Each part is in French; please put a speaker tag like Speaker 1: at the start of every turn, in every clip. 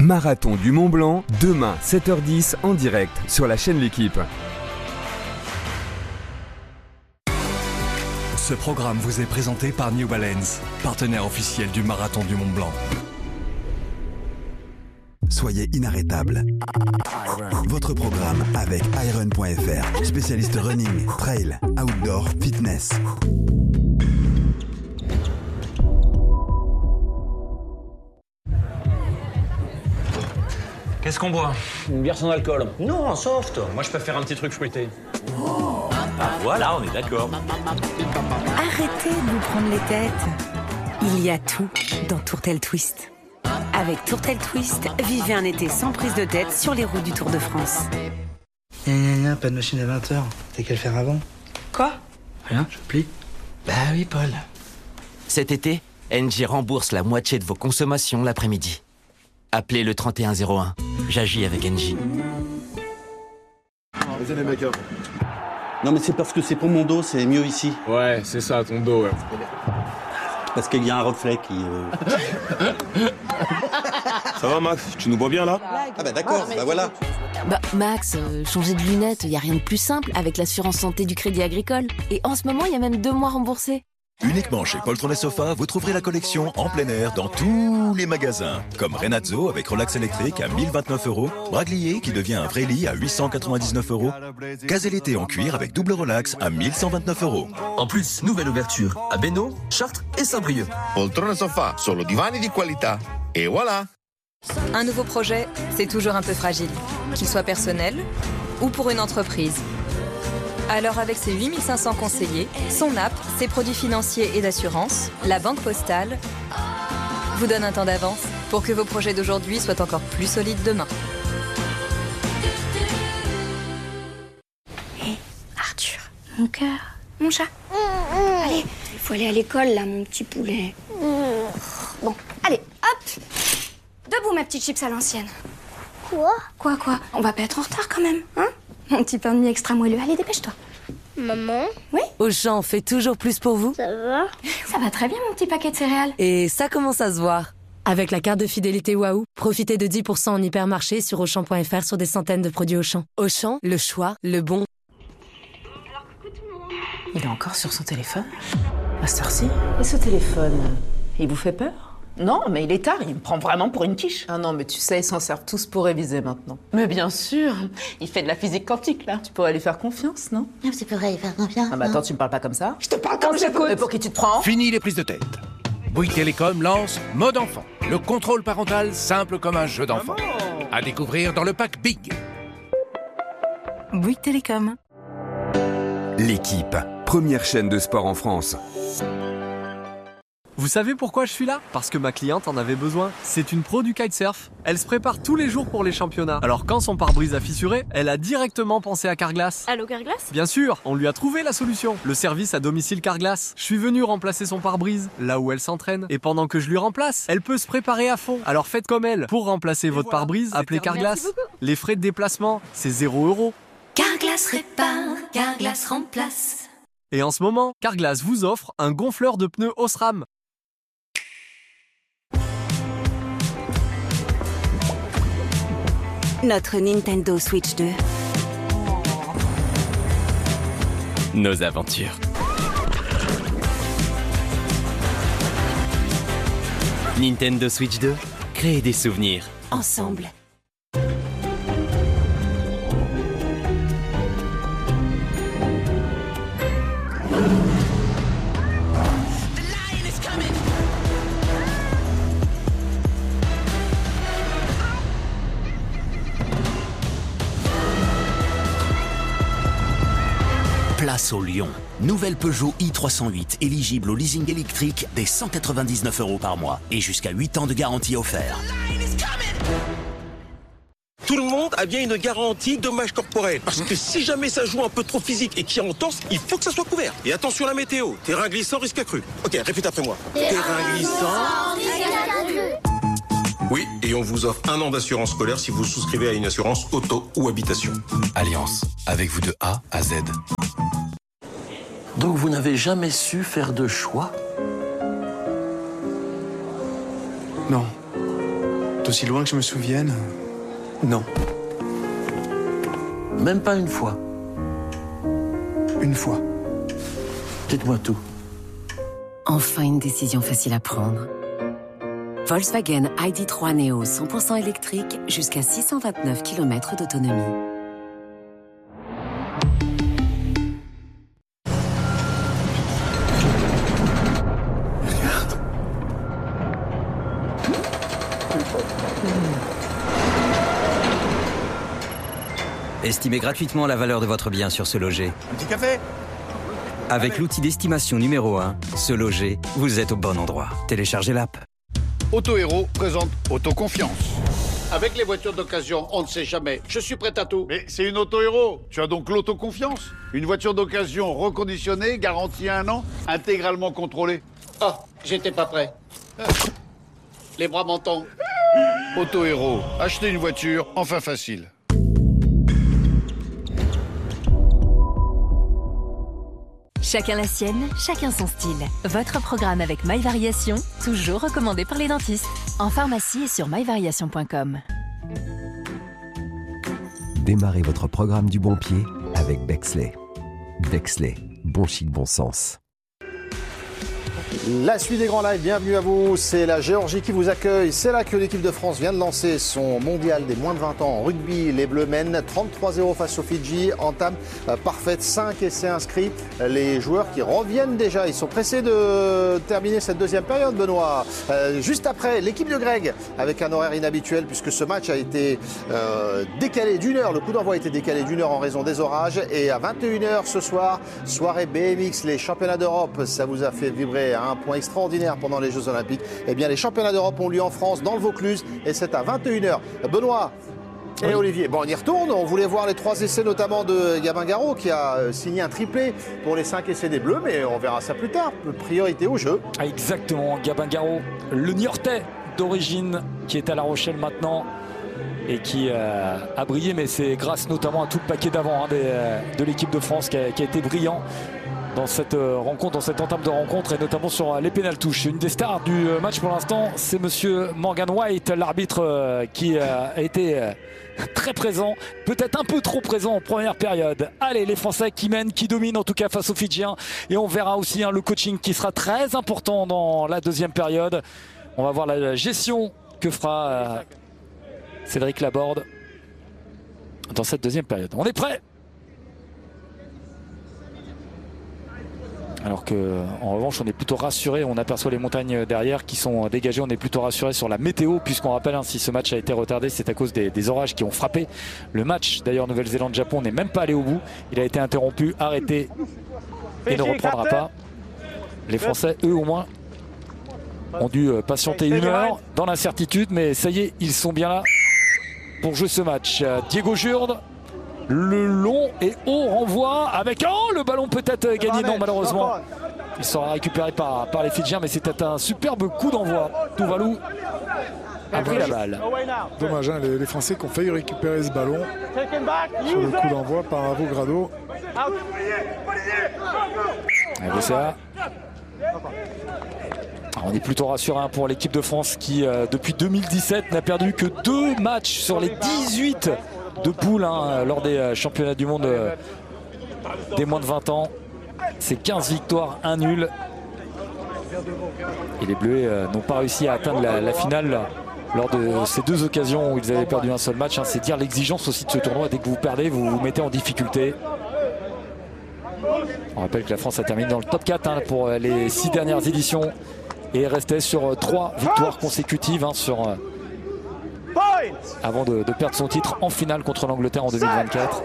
Speaker 1: Marathon du Mont Blanc, demain 7h10 en direct sur la chaîne L'Équipe.
Speaker 2: Ce programme vous est présenté par New Balance, partenaire officiel du Marathon du Mont Blanc.
Speaker 3: Soyez inarrêtable. Votre programme avec Iron.fr, spécialiste running, trail, outdoor, fitness.
Speaker 4: Qu'est-ce qu'on boit?
Speaker 5: Une bière sans alcool.
Speaker 4: Non, en soft. Moi, je préfère un petit truc fruité.
Speaker 5: Voilà, on est d'accord.
Speaker 6: Arrêtez de vous prendre les têtes. Il y a tout dans Tourtel Twist. Avec Tourtel Twist, vivez un été sans prise de tête sur les routes du Tour de France.
Speaker 7: Pas de machine à 20h. T'as qu'à le faire avant.
Speaker 6: Quoi?
Speaker 7: Rien, je plie. Bah oui, Paul.
Speaker 8: Cet été, Engie rembourse la moitié de vos consommations l'après-midi. Appelez le 3101. J'agis avec Engie.
Speaker 9: Vas-y les mecs.
Speaker 10: Non mais c'est parce que c'est pour mon dos, c'est mieux ici.
Speaker 9: Ouais, c'est ça, ton dos, ouais.
Speaker 10: Parce qu'il y a un reflet qui...
Speaker 9: Ça va Max, tu nous vois bien là?
Speaker 10: Ah bah d'accord, bah voilà.
Speaker 11: Bah Max, changer de lunettes, y a rien de plus simple avec l'assurance santé du Crédit Agricole. Et en ce moment, il y a même 2 mois remboursés.
Speaker 12: Uniquement chez Poltron et Sofa, vous trouverez la collection en plein air dans tous les magasins. Comme Renazzo avec relax électrique à 1029 €, Braglier qui devient un vrai lit à 899 €, Caselleté en cuir avec double relax à 1129 €.
Speaker 13: En plus, nouvelle ouverture à Bénaud, Chartres et Saint-Brieuc.
Speaker 14: Poltron et Sofa, solo divani di qualità. Et voilà.
Speaker 15: Un nouveau projet, c'est toujours un peu fragile, qu'il soit personnel ou pour une entreprise. Alors avec ses 8500 conseillers, son app, ses produits financiers et d'assurance, la Banque Postale vous donne un temps d'avance pour que vos projets d'aujourd'hui soient encore plus solides demain.
Speaker 16: Hé, Arthur, mon cœur, mon chat. Allez, il faut aller à l'école là, mon petit poulet. Bon, allez, hop. Debout, ma petite chips à l'ancienne. Quoi? On va pas être en retard quand même, hein? Mon petit pain de mie extra moelleux. Allez, dépêche-toi. Maman? Oui?
Speaker 11: Auchan fait toujours plus pour vous.
Speaker 16: Ça va? Ça va très bien, mon petit paquet de céréales.
Speaker 11: Et ça commence à se voir. Avec la carte de fidélité Waouh, profitez de 10% en hypermarché sur Auchan.fr sur des centaines de produits Auchan. Auchan, le choix, le bon.
Speaker 17: Il est encore sur son téléphone? À cette heure-ci? Et ce téléphone, il vous fait peur?
Speaker 18: Non, mais il est tard, il me prend vraiment pour une quiche.
Speaker 17: Ah non, mais tu sais, ils s'en servent tous pour réviser maintenant.
Speaker 18: Mais bien sûr, il fait de la physique quantique, là.
Speaker 17: Tu pourrais lui faire confiance, non?
Speaker 16: Tu pourrais lui faire confiance.
Speaker 17: Ah bah attends, tu me parles pas comme ça?
Speaker 18: Je te parle comme j'écoute.
Speaker 17: Mais pour qui tu te prends?
Speaker 19: Fini les prises de tête. Bouygues Télécom lance Mode Enfant, le contrôle parental simple comme un jeu d'enfant. À découvrir dans le pack Big.
Speaker 6: Bouygues Télécom.
Speaker 1: L'Équipe, première chaîne de sport en France.
Speaker 20: Vous savez pourquoi je suis là? Parce que ma cliente en avait besoin. C'est une pro du kitesurf. Elle se prépare tous les jours pour les championnats. Alors quand son pare-brise a fissuré, elle a directement pensé à Carglass.
Speaker 21: Allô Carglass?
Speaker 20: Bien sûr, on lui a trouvé la solution. Le service à domicile Carglass. Je suis venu remplacer son pare-brise, là où elle s'entraîne. Et pendant que je lui remplace, elle peut se préparer à fond. Alors faites comme elle. Pour remplacer votre pare-brise, appelez Carglass. Les frais de déplacement, c'est 0 €.
Speaker 22: Carglass répare, Carglass remplace.
Speaker 20: Et en ce moment, Carglass vous offre un gonfleur de pneus Osram.
Speaker 6: Notre Nintendo Switch 2.
Speaker 8: Nos aventures. Nintendo Switch 2, créez des souvenirs.
Speaker 6: Ensemble.
Speaker 23: Place au Lion. Nouvelle Peugeot i308 éligible au leasing électrique dès 199 € par mois et jusqu'à 8 ans de garantie offerte.
Speaker 24: Tout le monde a bien une garantie dommages corporels. Parce que si jamais ça joue un peu trop physique et qu'il y a entorse, il faut que ça soit couvert. Et attention à la météo. Terrain glissant, risque accru. Ok, répète après moi. Terrain glissant, risque accru. Oui, et on vous offre 1 an d'assurance scolaire si vous souscrivez à une assurance auto ou habitation.
Speaker 13: Alliance, avec vous de A à Z.
Speaker 5: Donc vous n'avez jamais su faire de choix?
Speaker 20: Non.
Speaker 7: D'aussi loin que je me souvienne, non.
Speaker 5: Même pas une fois.
Speaker 7: Une fois.
Speaker 5: Dites-moi tout.
Speaker 6: Enfin une décision facile à prendre. Volkswagen ID.3 Neo 100% électrique jusqu'à 629 km d'autonomie.
Speaker 2: Estimez gratuitement la valeur de votre bien sur Se Loger.
Speaker 3: Un petit café?
Speaker 2: Avec l'outil d'estimation numéro 1, Se Loger, vous êtes au bon endroit. Téléchargez l'app.
Speaker 3: Auto Héros présente Autoconfiance. Avec les voitures d'occasion, on ne sait jamais. Je suis prêt à tout. Mais c'est une Auto Héros. Tu as donc l'autoconfiance. Une voiture d'occasion reconditionnée, garantie 1 an, intégralement contrôlée. Ah, j'étais pas prêt. Les bras m'en tombent. Auto Héros. Acheter une voiture, enfin facile.
Speaker 4: Chacun la sienne, chacun son style. Votre programme avec MyVariation, toujours recommandé par les dentistes. En pharmacie et sur myvariation.com.
Speaker 21: Démarrez votre programme du bon pied avec Bexley. Bexley, bon chic, bon sens.
Speaker 25: La suite des grands lives, bienvenue à vous. C'est la Géorgie qui vous accueille. C'est là que l'équipe de France vient de lancer son mondial des moins de 20 ans en rugby. Les Bleus mènent 33-0 face aux Fidji. Entame parfaite, 5 essais inscrits. Les joueurs qui reviennent déjà, ils sont pressés de terminer cette deuxième période, Benoît. Juste après, l'équipe de Greg, avec un horaire inhabituel puisque ce match a été décalé d'une heure. Le coup d'envoi a été décalé d'une heure en raison des orages. Et à 21h ce soir, soirée BMX, les championnats d'Europe. Ça vous a fait vibrer un point extraordinaire pendant les Jeux Olympiques. Eh bien, les championnats d'Europe ont lieu en France, dans le Vaucluse, et c'est à 21h. Benoît et Olivier, bon, on y retourne. On voulait voir les 3 essais, notamment de Gabin Garot, qui a signé un triplé pour les 5 essais des Bleus, mais on verra ça plus tard. Priorité au jeu.
Speaker 26: Exactement, Gabin Garot, le Niortais d'origine, qui est à La Rochelle maintenant et qui a brillé, mais c'est grâce notamment à tout le paquet d'avant de l'équipe de France qui a été brillant dans cette rencontre, dans cette entame de rencontre, et notamment sur les pénaltouches. Une des stars du match pour l'instant, c'est monsieur Morgan White, l'arbitre qui a été très présent, peut-être un peu trop présent en première période. Allez, les Français qui mènent, qui dominent en tout cas face aux Fidjiens, et on verra aussi le coaching qui sera très important dans la deuxième période. On va voir la gestion que fera Cédric Laborde dans cette deuxième période. On est prêt? Alors qu'en revanche, on est plutôt rassuré. On aperçoit les montagnes derrière qui sont dégagées. On est plutôt rassuré sur la météo, puisqu'on rappelle, si ce match a été retardé, c'est à cause des orages qui ont frappé le match. D'ailleurs, Nouvelle-Zélande-Japon n'est même pas allé au bout. Il a été interrompu, arrêté et ne reprendra pas. Les Français, eux au moins, ont dû patienter 1 heure dans l'incertitude. Mais ça y est, ils sont bien là pour jouer ce match. Diego Jurde. Le long et haut renvoi avec le ballon peut-être gagné, non, malheureusement il sera récupéré par les Fidjiens, mais c'était un superbe coup d'envoi. Tuvalu a pris la balle.
Speaker 27: Dommage, les Français qui ont failli récupérer ce ballon sur le coup d'envoi par Avogadro.
Speaker 26: On est plutôt rassuré pour l'équipe de France qui depuis 2017 n'a perdu que 2 matchs sur les 18 de poule lors des championnats du monde des moins de 20 ans. C'est 15 victoires, 1 nul. Et les Bleus n'ont pas réussi à atteindre la finale lors de ces 2 occasions où ils avaient perdu un seul match. C'est dire l'exigence aussi de ce tournoi. Dès que vous perdez, vous vous mettez en difficulté. On rappelle que la France a terminé dans le top 4 pour les 6 dernières éditions et restait sur 3 victoires consécutives avant de perdre son titre en finale contre l'Angleterre en 2024.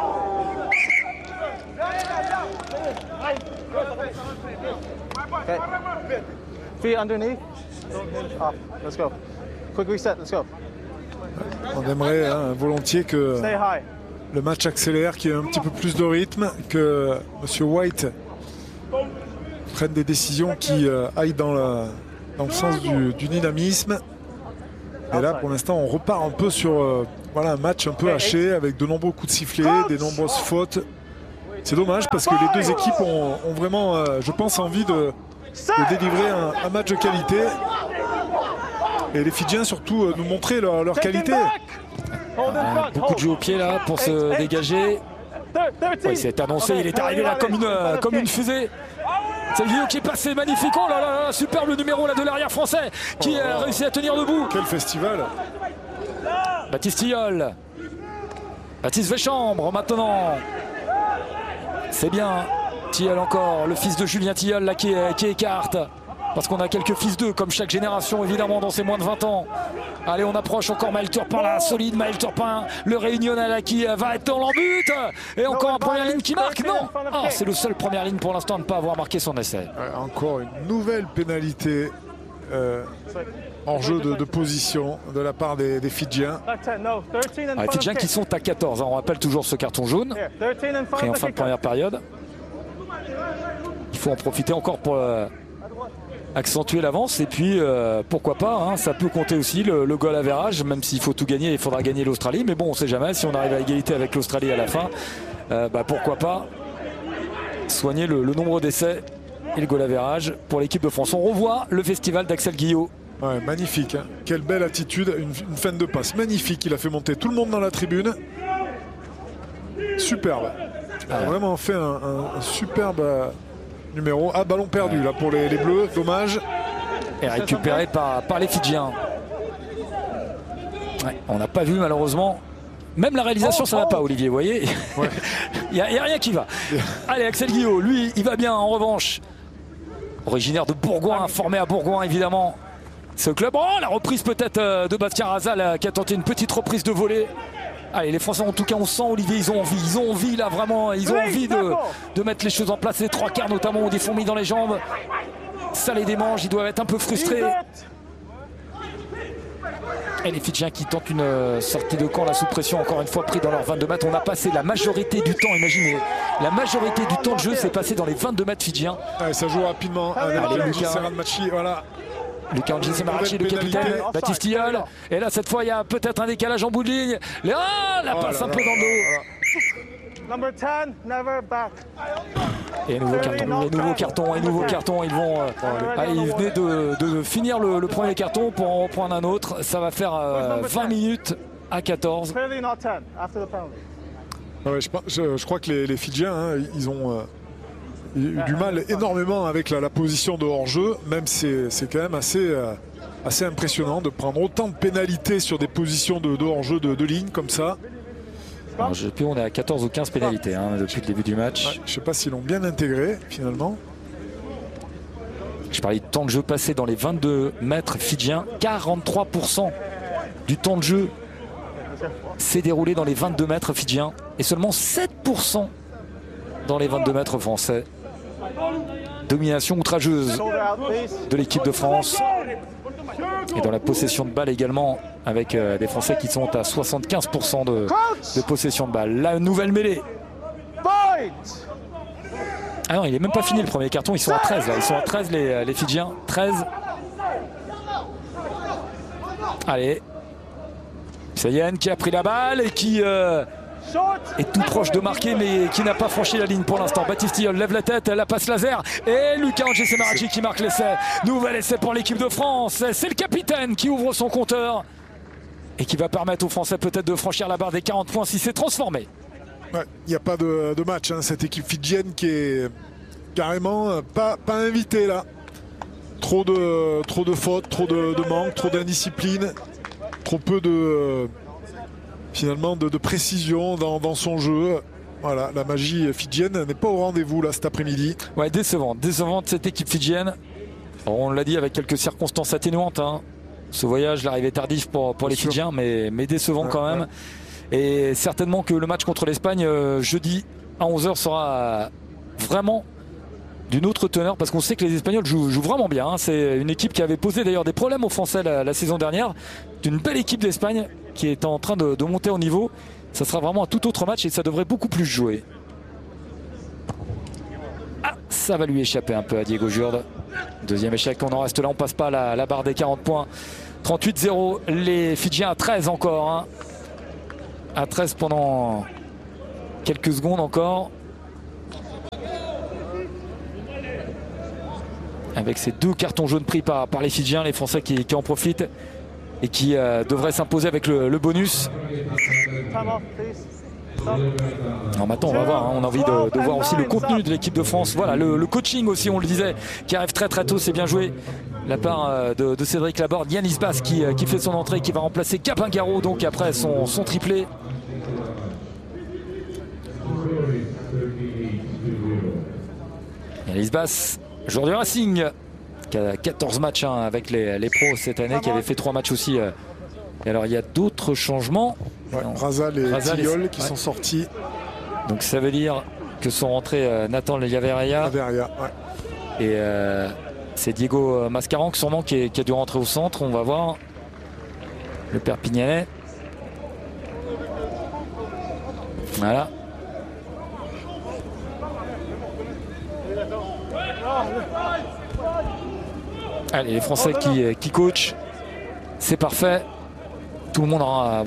Speaker 27: On aimerait volontiers que le match accélère, qu'il y ait un petit peu plus de rythme, que M. White prenne des décisions qui aillent dans le sens du dynamisme. Et là, pour l'instant, on repart un peu sur un match un peu haché, avec de nombreux coups de sifflet, des nombreuses fautes. C'est dommage parce que les 2 équipes ont vraiment, je pense, envie de délivrer un match de qualité. Et les Fidjiens surtout nous montraient leur qualité.
Speaker 26: Beaucoup de jeux au pied là pour se dégager. Il s'est annoncé, il est arrivé là comme une fusée. C'est Guillaume qui est passé, magnifique. Oh là là, superbe le numéro là de l'arrière français qui a réussi à tenir debout.
Speaker 27: Quel festival.
Speaker 26: Baptiste Tilleul. Baptiste Véchambre maintenant. C'est bien. Tilleul encore, le fils de Julien Tilleul là qui écarte. Parce qu'on a quelques fils d'eux, comme chaque génération évidemment dans ces moins de 20 ans. Allez, on approche encore Maël Turpin là, solide Maël Turpin, le Réunionnais là qui va être dans l'embut. Et encore un première ligne qui marque, non. C'est le seul première ligne pour l'instant à ne pas avoir marqué son essai.
Speaker 27: Encore une nouvelle pénalité en jeu de position de la part des Fidjiens.
Speaker 26: Les Fidjiens qui sont à 14, on rappelle toujours ce carton jaune, pris en fin de première période. Il faut en profiter encore pour accentuer l'avance et puis pourquoi pas, ça peut compter aussi le goal average, même s'il faut tout gagner, il faudra gagner l'Australie, mais bon on sait jamais, si on arrive à égalité avec l'Australie à la fin, pourquoi pas soigner le nombre d'essais et le goal average pour l'équipe de France. On revoit le festival d'Axel Guillot.
Speaker 27: Ouais, magnifique, quelle belle attitude, une fin de passe magnifique, il a fait monter tout le monde dans la tribune. Superbe, il a vraiment fait un superbe numéro. Ballon perdu là pour les Bleus, dommage.
Speaker 26: Et récupéré par les Fidjiens. On n'a pas vu malheureusement. Même la réalisation ça va pas, Olivier, vous voyez. Il n'y a rien qui va. Allez, Axel Guillot, lui, il va bien en revanche. Originaire de Bourgoin, formé à Bourgoin évidemment. Ce club, la reprise peut-être de Bastien Razal qui a tenté une petite reprise de volée. Allez, les Français en tout cas on sent, Olivier, ils ont envie là vraiment, ils ont envie de mettre les choses en place. Les trois quarts notamment ont des fourmis dans les jambes. Ça les démange, ils doivent être un peu frustrés. Et les Fidjiens qui tentent une sortie de camp là sous pression, encore une fois pris dans leurs 22 mètres. On a passé la majorité du temps, imaginez, la majorité du temps de jeu s'est passé dans les 22 mètres fidjiens.
Speaker 27: Ça joue rapidement. Voilà.
Speaker 26: Lucas Semarachi, le capitaine, Baptiste Tilleul. Et là, cette fois, il y a peut-être un décalage en bout de ligne. La passe un peu dans le dos. Et nouveau carton. Ils vont. Ils venaient de finir le premier carton pour en reprendre un autre. Ça va faire 20 minutes à 14.
Speaker 27: Je crois que les Fidjiens, ils ont eu du mal énormément avec la position de hors-jeu. Même c'est quand même assez impressionnant de prendre autant de pénalités sur des positions de hors-jeu de ligne comme ça.
Speaker 26: On est à 14 ou 15 pénalités depuis le début du match.
Speaker 27: Je ne sais pas s'ils l'ont bien intégré finalement.
Speaker 26: Je parlais de temps de jeu passé dans les 22 mètres fidjiens. 43% du temps de jeu s'est déroulé dans les 22 mètres fidjiens et seulement 7% dans les 22 mètres français. Domination outrageuse de l'équipe de France. Et dans la possession de balle également, avec des Français qui sont à 75% de possession de balle. La nouvelle mêlée. Ah non, il n'est même pas fini le premier carton, ils sont à 13 là. Ils sont à 13 les Fidjiens. 13. Allez. Sayen qui a pris la balle et qui est tout proche de marquer mais qui n'a pas franchi la ligne pour l'instant. Baptiste Tilleul lève la tête, la passe laser et Lucas Semarachi qui marque l'essai. Nouvel essai pour l'équipe de France. C'est le capitaine qui ouvre son compteur et qui va permettre aux Français peut-être de franchir la barre des 40 points si c'est transformé.
Speaker 27: Il n'y a pas de match, cette équipe fidjienne qui est carrément pas invitée là. Trop de fautes, trop de manques, trop d'indiscipline, trop peu de finalement de précision dans son jeu. Voilà, la magie fidjienne n'est pas au rendez-vous là cet après-midi.
Speaker 26: Ouais, décevante cette équipe fidjienne. Alors, on l'a dit avec quelques circonstances atténuantes. Ce voyage, l'arrivée tardive pour les Fidjiens, mais décevant quand même. Et certainement que le match contre l'Espagne jeudi à 11h sera vraiment d'une autre teneur parce qu'on sait que les Espagnols jouent vraiment bien. C'est une équipe qui avait posé d'ailleurs des problèmes aux Français la saison dernière. C'est une belle équipe d'Espagne qui est en train de monter au niveau. Ça sera vraiment un tout autre match et ça devrait beaucoup plus jouer. Ça va lui échapper un peu à Diego Jurde. Deuxième échec, on en reste là, on passe pas la barre des 40 points. 38-0, les Fidjiens à 13 encore. À 13 pendant quelques secondes encore. Avec ces deux cartons jaunes pris par les Fidjiens, les Français qui en profitent. et qui devrait s'imposer avec le bonus. Alors maintenant on va voir, on a envie de voir aussi le contenu de l'équipe de France. Voilà, le coaching aussi, on le disait, qui arrive très tôt, c'est bien joué de la part de Cédric Laborde. Yann Lisbas qui fait son entrée, qui va remplacer Capingaro donc après son triplé. Yann Lisbas, joueur du Racing, qui a 14 matchs avec les pros cette année, qui avait fait 3 matchs aussi. Et alors il y a d'autres changements.
Speaker 27: Razal et Tillol qui sont sortis.
Speaker 26: Donc ça veut dire que sont rentrés Nathan Yaveria. Et c'est Diego Mascaran sûrement qui a dû rentrer au centre. On va voir. Le Perpignanais. Voilà. Allez, les Français qui coachent. C'est parfait. Tout le monde aura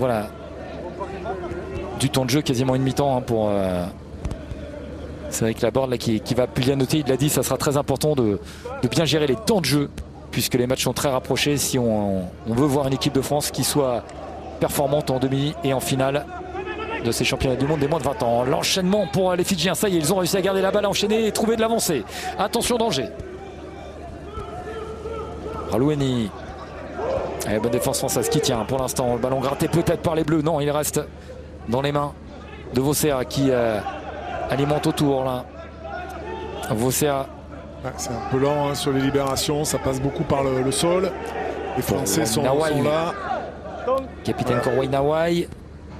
Speaker 26: du temps de jeu, quasiment une mi-temps pour Cédric Laborde là, qui va bien noter. Il l'a dit, ça sera très important de bien gérer les temps de jeu puisque les matchs sont très rapprochés si on veut voir une équipe de France qui soit performante en demi et en finale de ces championnats du monde des moins de 20 ans. L'enchaînement pour les Fidjiens, ça y est, ils ont réussi à garder la balle, enchaîner et trouver de l'avancée. Attention, danger. Raloueni. Allez, bonne défense française qui tient pour l'instant. Le ballon gratté peut-être par les Bleus. Non, il reste dans les mains de Vocea qui alimente autour là. Vocea.
Speaker 27: C'est un peu lent sur les libérations. Ça passe beaucoup par le sol. Les Français sont là.
Speaker 26: Capitaine Korwai Nawai.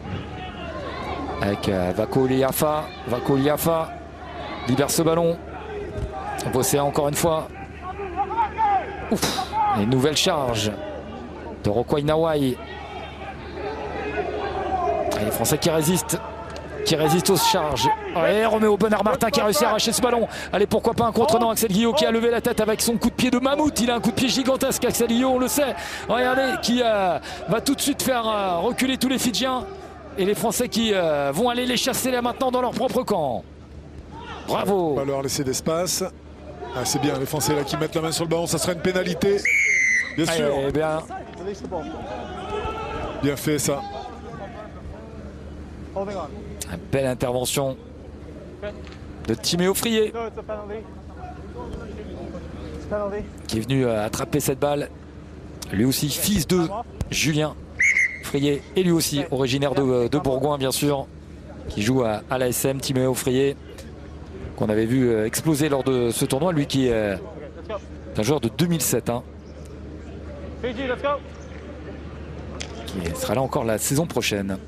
Speaker 26: Avec Vako Liafa. Libère ce ballon. Vocea encore une fois. Ouf. Et nouvelle charge de Rokwai Nawai. Les Français qui résistent aux charges. Et Roméo Bonnard-Martin qui a réussi à arracher ce ballon. Allez, pourquoi pas un contre-dent. Axel Guillot qui a levé la tête avec son coup de pied de mammouth. Il a un coup de pied gigantesque, Axel Guillot, on le sait. Regardez, qui va tout de suite faire reculer tous les Fidjiens. Et les Français qui vont aller les chasser là maintenant dans leur propre camp. Bravo.
Speaker 27: On va leur laisser d'espace. C'est bien, les Français là qui mettent la main sur le ballon. Ça sera une pénalité. Bien sûr. Bien fait ça.
Speaker 26: Une belle intervention de Timéo Frié qui est venu attraper cette balle. Lui aussi fils de Julien Frié et lui aussi originaire de Bourgoin bien sûr, qui joue à l'ASM. Timéo Frié qu'on avait vu exploser lors de ce tournoi, lui qui est un joueur de 2007 qui sera là encore la saison prochaine.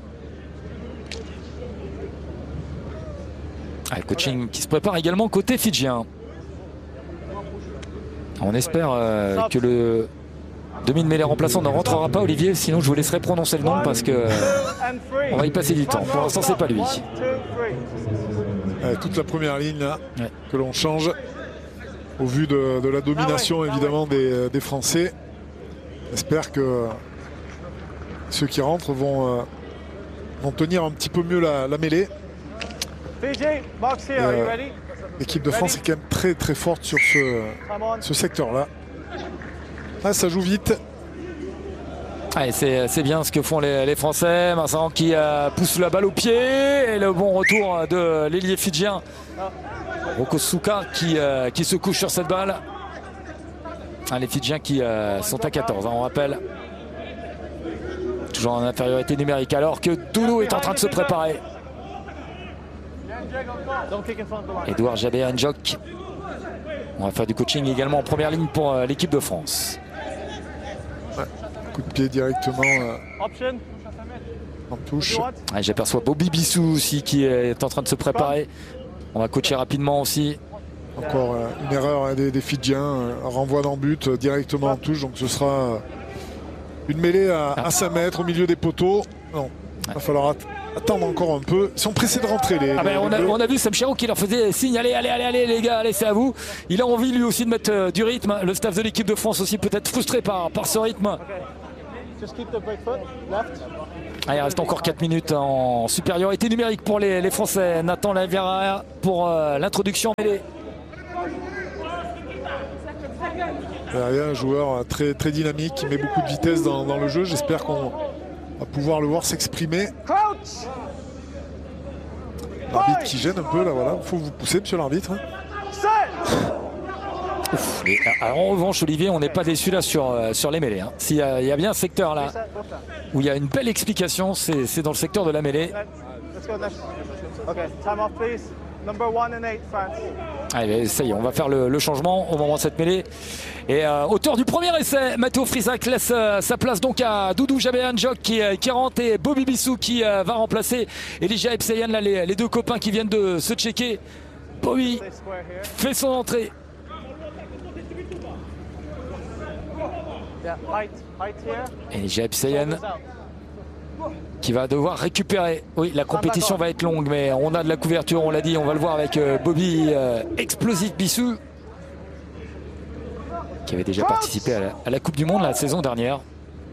Speaker 26: Coaching qui se prépare également côté fidjien. On espère que le demi de mêlée remplaçant ne rentrera pas, Olivier, sinon je vous laisserai prononcer le nom parce que on va y passer du temps. Pour l'instant c'est pas lui.
Speaker 27: Toute la première ligne là, que l'on change au vu de la domination évidemment des Français. J'espère que ceux qui rentrent vont tenir un petit peu mieux la mêlée. L'équipe de France est quand même très très forte sur ce secteur-là. Ça joue vite.
Speaker 26: Allez, c'est bien ce que font les Français. Vincent qui pousse la balle au pied. Et le bon retour de l'ailier fidjien Rokosuka qui se couche sur cette balle. Les Fidjiens qui sont à 14, on rappelle. Toujours en infériorité numérique alors que Doudou est en train de se préparer. Edouard Jabé Njok. On va faire du coaching également en première ligne pour l'équipe de France.
Speaker 27: Coup de pied directement en touche.
Speaker 26: J'aperçois Bobby Bissou aussi qui est en train de se préparer. On va coacher rapidement aussi.
Speaker 27: Encore une erreur des Fidjiens. Renvoi dans but directement en touche. Donc ce sera une mêlée à 5 mètres au milieu des poteaux. Non, il va falloir attendre encore un peu. Ils sont pressés de rentrer
Speaker 26: on a vu Sam Chiro qui leur faisait signe. Allez les gars, allez, c'est à vous. Il a envie lui aussi de mettre du rythme. Le staff de l'équipe de France aussi peut-être frustré par ce rythme. Il reste encore 4 minutes en supériorité numérique pour les Français. Nathan Laviera pour l'introduction mêlée.
Speaker 27: Verria, un joueur très, très dynamique, qui met beaucoup de vitesse dans le jeu. J'espère qu'on va pouvoir le voir s'exprimer. L'arbitre qui gêne un peu là, voilà. Il faut vous pousser, monsieur l'arbitre.
Speaker 26: Alors, en revanche, Olivier, on n'est pas déçu là sur les mêlées. Hein. S'il y a bien un secteur là où il y a une belle explication, c'est dans le secteur de la mêlée. Allez, ça y est, on va faire le changement au moment de cette mêlée. Et auteur du premier essai, Matteo Frisac laisse sa place donc à Doudou Jabehan-Jok qui rentre, et Bobby Bissou qui va remplacer Elijah Ebsayan, là, les deux copains qui viennent de se checker. Bobby fait son entrée. Elijah Ebsayan qui va devoir récupérer. Oui, la compétition va être longue, mais on a de la couverture, on l'a dit, on va le voir avec Bobby Explosif Bissou, qui avait déjà participé à la Coupe du Monde la saison dernière.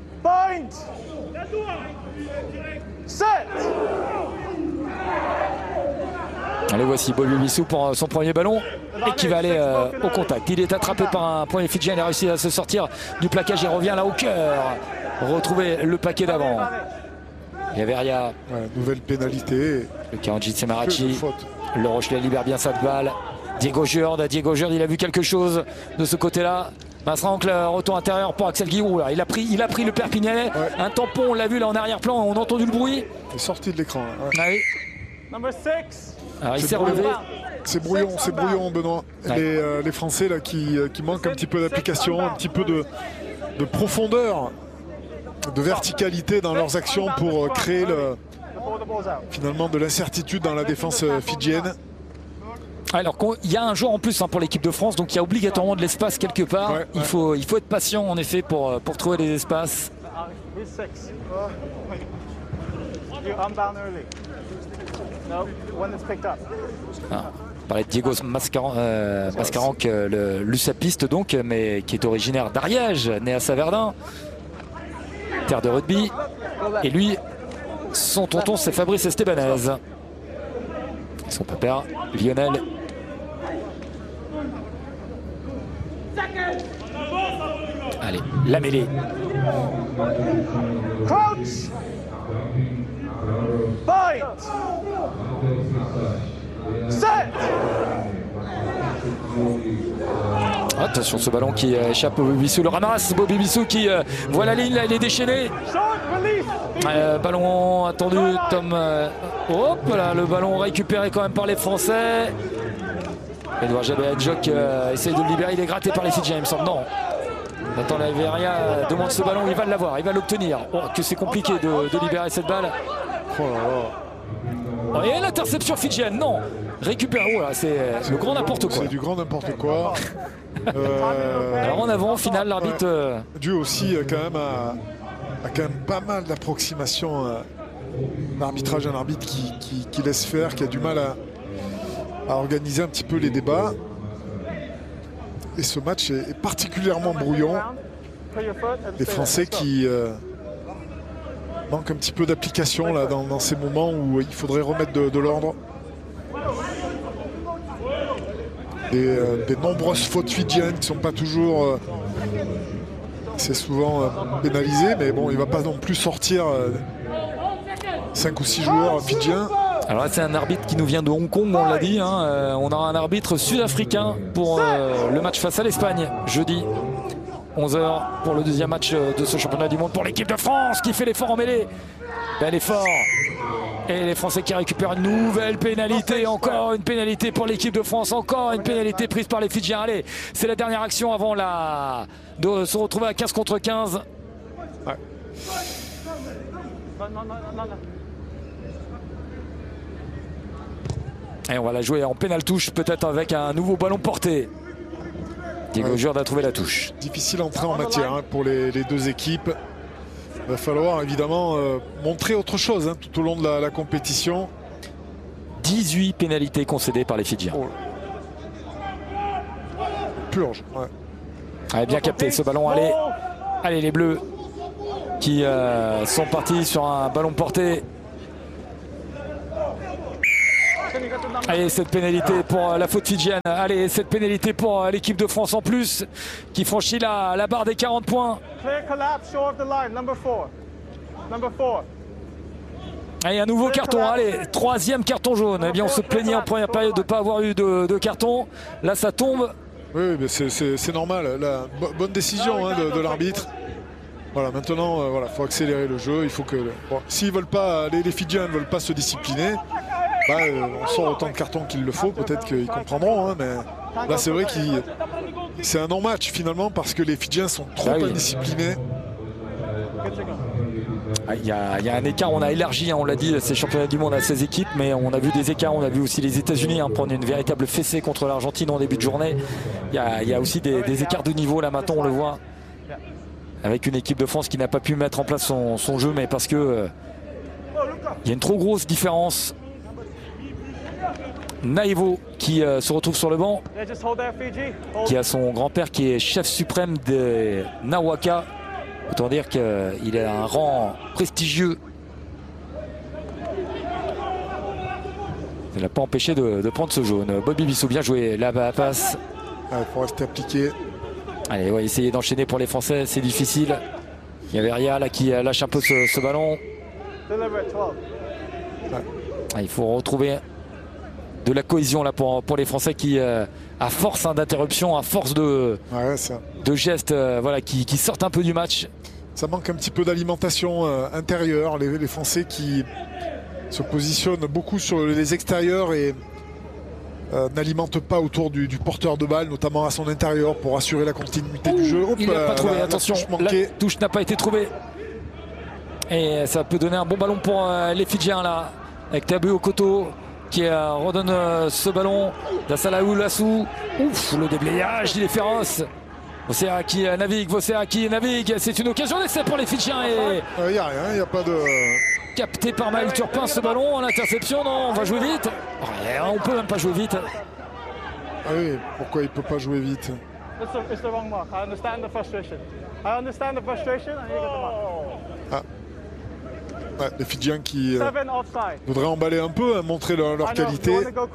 Speaker 26: Allez, voici Bobby Bissou pour son premier ballon et qui va aller au contact. Il est attrapé par un premier Fidjien, il a réussi à se sortir du plaquage, il revient là au cœur, retrouver le paquet d'avant. Il y a Verria.
Speaker 27: Nouvelle pénalité.
Speaker 26: Le Karanji Semarachi. Le Rochelet libère bien sa balle. Diego Jurde, il a vu quelque chose de ce côté-là. Masrancle, retour intérieur pour Axel Guillou. Il a pris le Perpignanais. Ouais. Un tampon, on l'a vu là en arrière-plan, on a entendu le bruit.
Speaker 27: Il est sorti de l'écran.
Speaker 26: Ouais. Ah oui. Alors il s'est relevé.
Speaker 27: C'est brouillon, Benoît. Ouais. Les Français là qui manquent un petit peu d'application, un petit peu de profondeur, de verticalité dans leurs actions pour créer finalement de l'incertitude dans la défense fidjienne.
Speaker 26: Alors il y a un joueur en plus pour l'équipe de France, donc il y a obligatoirement de l'espace quelque part. Ouais, il faut être patient en effet pour trouver des espaces. On parlait de Diego Mascarenque, le Lusapiste donc, mais qui est originaire d'Ariège, né à Saverdin, terre de rugby. Et lui, son tonton, c'est Fabrice Estebanez. Son papa, Lionel. Allez, la mêlée.
Speaker 9: Crouch! Fight! Set!
Speaker 26: Attention, ce ballon qui échappe au Bobby Bissou, le ramasse. Bobby Bissou qui voit la ligne, là il est déchaîné. Ballon attendu, Tom. Hop là, le ballon récupéré quand même par les Français. Edouard Jabehan-Jok essaye de le libérer, il est gratté par les Fidjiens, il me semble. Non. Attends, la Verria demande ce ballon, il va l'avoir, il va l'obtenir. Oh, que c'est compliqué de libérer cette balle.
Speaker 27: Oh là là.
Speaker 26: Et l'interception fidjienne, non. Récupère, oh là, c'est le grand n'importe quoi.
Speaker 27: C'est du grand n'importe quoi.
Speaker 26: Alors en avant, au final, l'arbitre.
Speaker 27: Dû aussi quand même à quand même pas mal d'approximations. L'arbitrage, un arbitre qui laisse faire, qui a du mal à organiser un petit peu les débats. Et ce match est particulièrement brouillon. Les Français qui manquent un petit peu d'application là dans ces moments où il faudrait remettre de l'ordre. Des nombreuses fautes fidjiennes qui ne sont pas toujours... c'est souvent pénalisé, mais bon, il ne va pas non plus sortir 5 ou 6 joueurs fidjiens.
Speaker 26: Alors là, c'est un arbitre qui nous vient de Hong Kong, on l'a dit. On aura un arbitre sud-africain pour le match face à l'Espagne, jeudi. 11h pour le deuxième match de ce championnat du monde pour l'équipe de France qui fait l'effort en mêlée. Bel effort. Et les Français qui récupèrent une nouvelle pénalité. Encore une pénalité pour l'équipe de France. Encore une pénalité prise par les Fidjiens. Allez, c'est la dernière action avant de se retrouver à 15 contre 15.
Speaker 27: Ouais.
Speaker 26: Et on va la jouer en pénal touche, peut-être avec un nouveau ballon porté. Diego Jurde a trouvé la touche.
Speaker 27: Difficile entrée en matière pour les deux équipes. Il va falloir évidemment montrer autre chose tout au long de la compétition.
Speaker 26: 18 pénalités concédées par les Fidjiens. Oh.
Speaker 27: Purge, ouais.
Speaker 26: Allez, bien capté ce ballon. Allez, les Bleus qui sont partis sur un ballon porté. Allez, cette pénalité pour la faute fidjienne. Allez, cette pénalité pour l'équipe de France en plus qui franchit la barre des 40 points. Allez, un nouveau carton. Allez, 3e carton jaune. Eh bien, on se plaignait en première période de ne pas avoir eu de carton. Là, ça tombe.
Speaker 27: Oui, mais c'est normal. Bonne décision de l'arbitre. Voilà, maintenant, faut accélérer le jeu. Il faut que, s'ils veulent pas, les Fidjiens ne veulent pas se discipliner, on sort autant de cartons qu'il le faut. Peut-être qu'ils comprendront, mais là, c'est vrai que c'est un non-match finalement parce que les Fidjiens sont trop indisciplinés.
Speaker 26: Il y a un écart, on a élargi, on l'a dit, ces championnats du monde à 16 équipes, mais on a vu des écarts, on a vu aussi les États-Unis prendre une véritable fessée contre l'Argentine en début de journée. Il y a aussi des écarts de niveau là maintenant, on le voit, avec une équipe de France qui n'a pas pu mettre en place son jeu, mais parce que il y a une trop grosse différence. Naïvo qui se retrouve sur le banc, qui a son grand-père qui est chef suprême des Nawaka. Autant dire qu'il a un rang prestigieux. Ça ne l'a pas empêché de prendre ce jaune. Bobby Bissou, bien joué. La passe.
Speaker 27: Il faut rester appliqué.
Speaker 26: Allez, on va essayer d'enchaîner pour les Français. C'est difficile. Il y avait Ria là qui lâche un peu ce ballon. Il faut retrouver de la cohésion là pour les Français qui, à force d'interruption, à force de gestes qui sortent un peu du match.
Speaker 27: Ça manque un petit peu d'alimentation intérieure. Les Français qui se positionnent beaucoup sur les extérieurs et n'alimentent pas autour du porteur de balle, notamment à son intérieur, pour assurer la continuité du jeu.
Speaker 26: Il n'a pas trouvé, attention, la touche n'a pas été trouvée. Et ça peut donner un bon ballon pour les Fidjiens là, avec Tabu au coteau qui redonne ce ballon. Dassalaou Lassou. Ouf, le déblayage, il est féroce. Vocea qui navigue, c'est une occasion d'essai pour les Fidjiens.
Speaker 27: Il n'y a rien, il n'y a pas de...
Speaker 26: Capté par Maël Turpin ce ballon, l'interception, non, on va jouer vite. On peut même pas jouer vite.
Speaker 27: Ah oui, pourquoi il ne peut pas jouer vite? Les Fidjiens qui voudraient emballer un peu, montrer leur qualité.